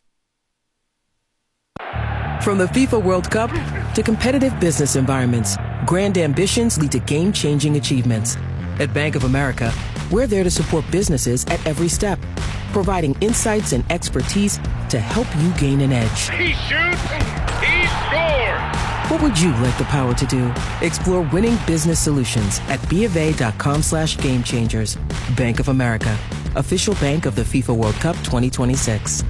Speaker 25: From the FIFA World Cup to competitive business environments, grand ambitions lead to game-changing achievements. At Bank of America, we're there to support businesses at every step, providing insights and expertise to help you gain an edge.
Speaker 26: He shoots, he scores!
Speaker 25: What would you like the power to do? Explore winning business solutions at BofA.com slash game changers. Bank of America, official bank of the FIFA World Cup twenty twenty-six.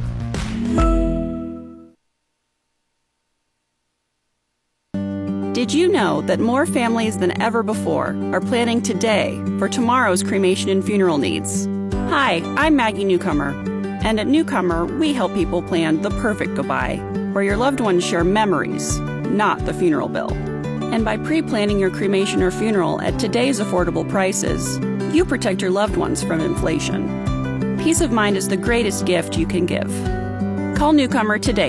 Speaker 2: Did you know that more families than ever before are planning today for tomorrow's cremation and funeral needs? Hi, I'm Maggie Newcomer, and at Newcomer, we help people plan the perfect goodbye, where your loved ones share memories, not the funeral bill. And by pre-planning your cremation or funeral at today's affordable prices, you protect your loved ones from inflation. Peace of mind is the greatest gift you can give. Call Newcomer today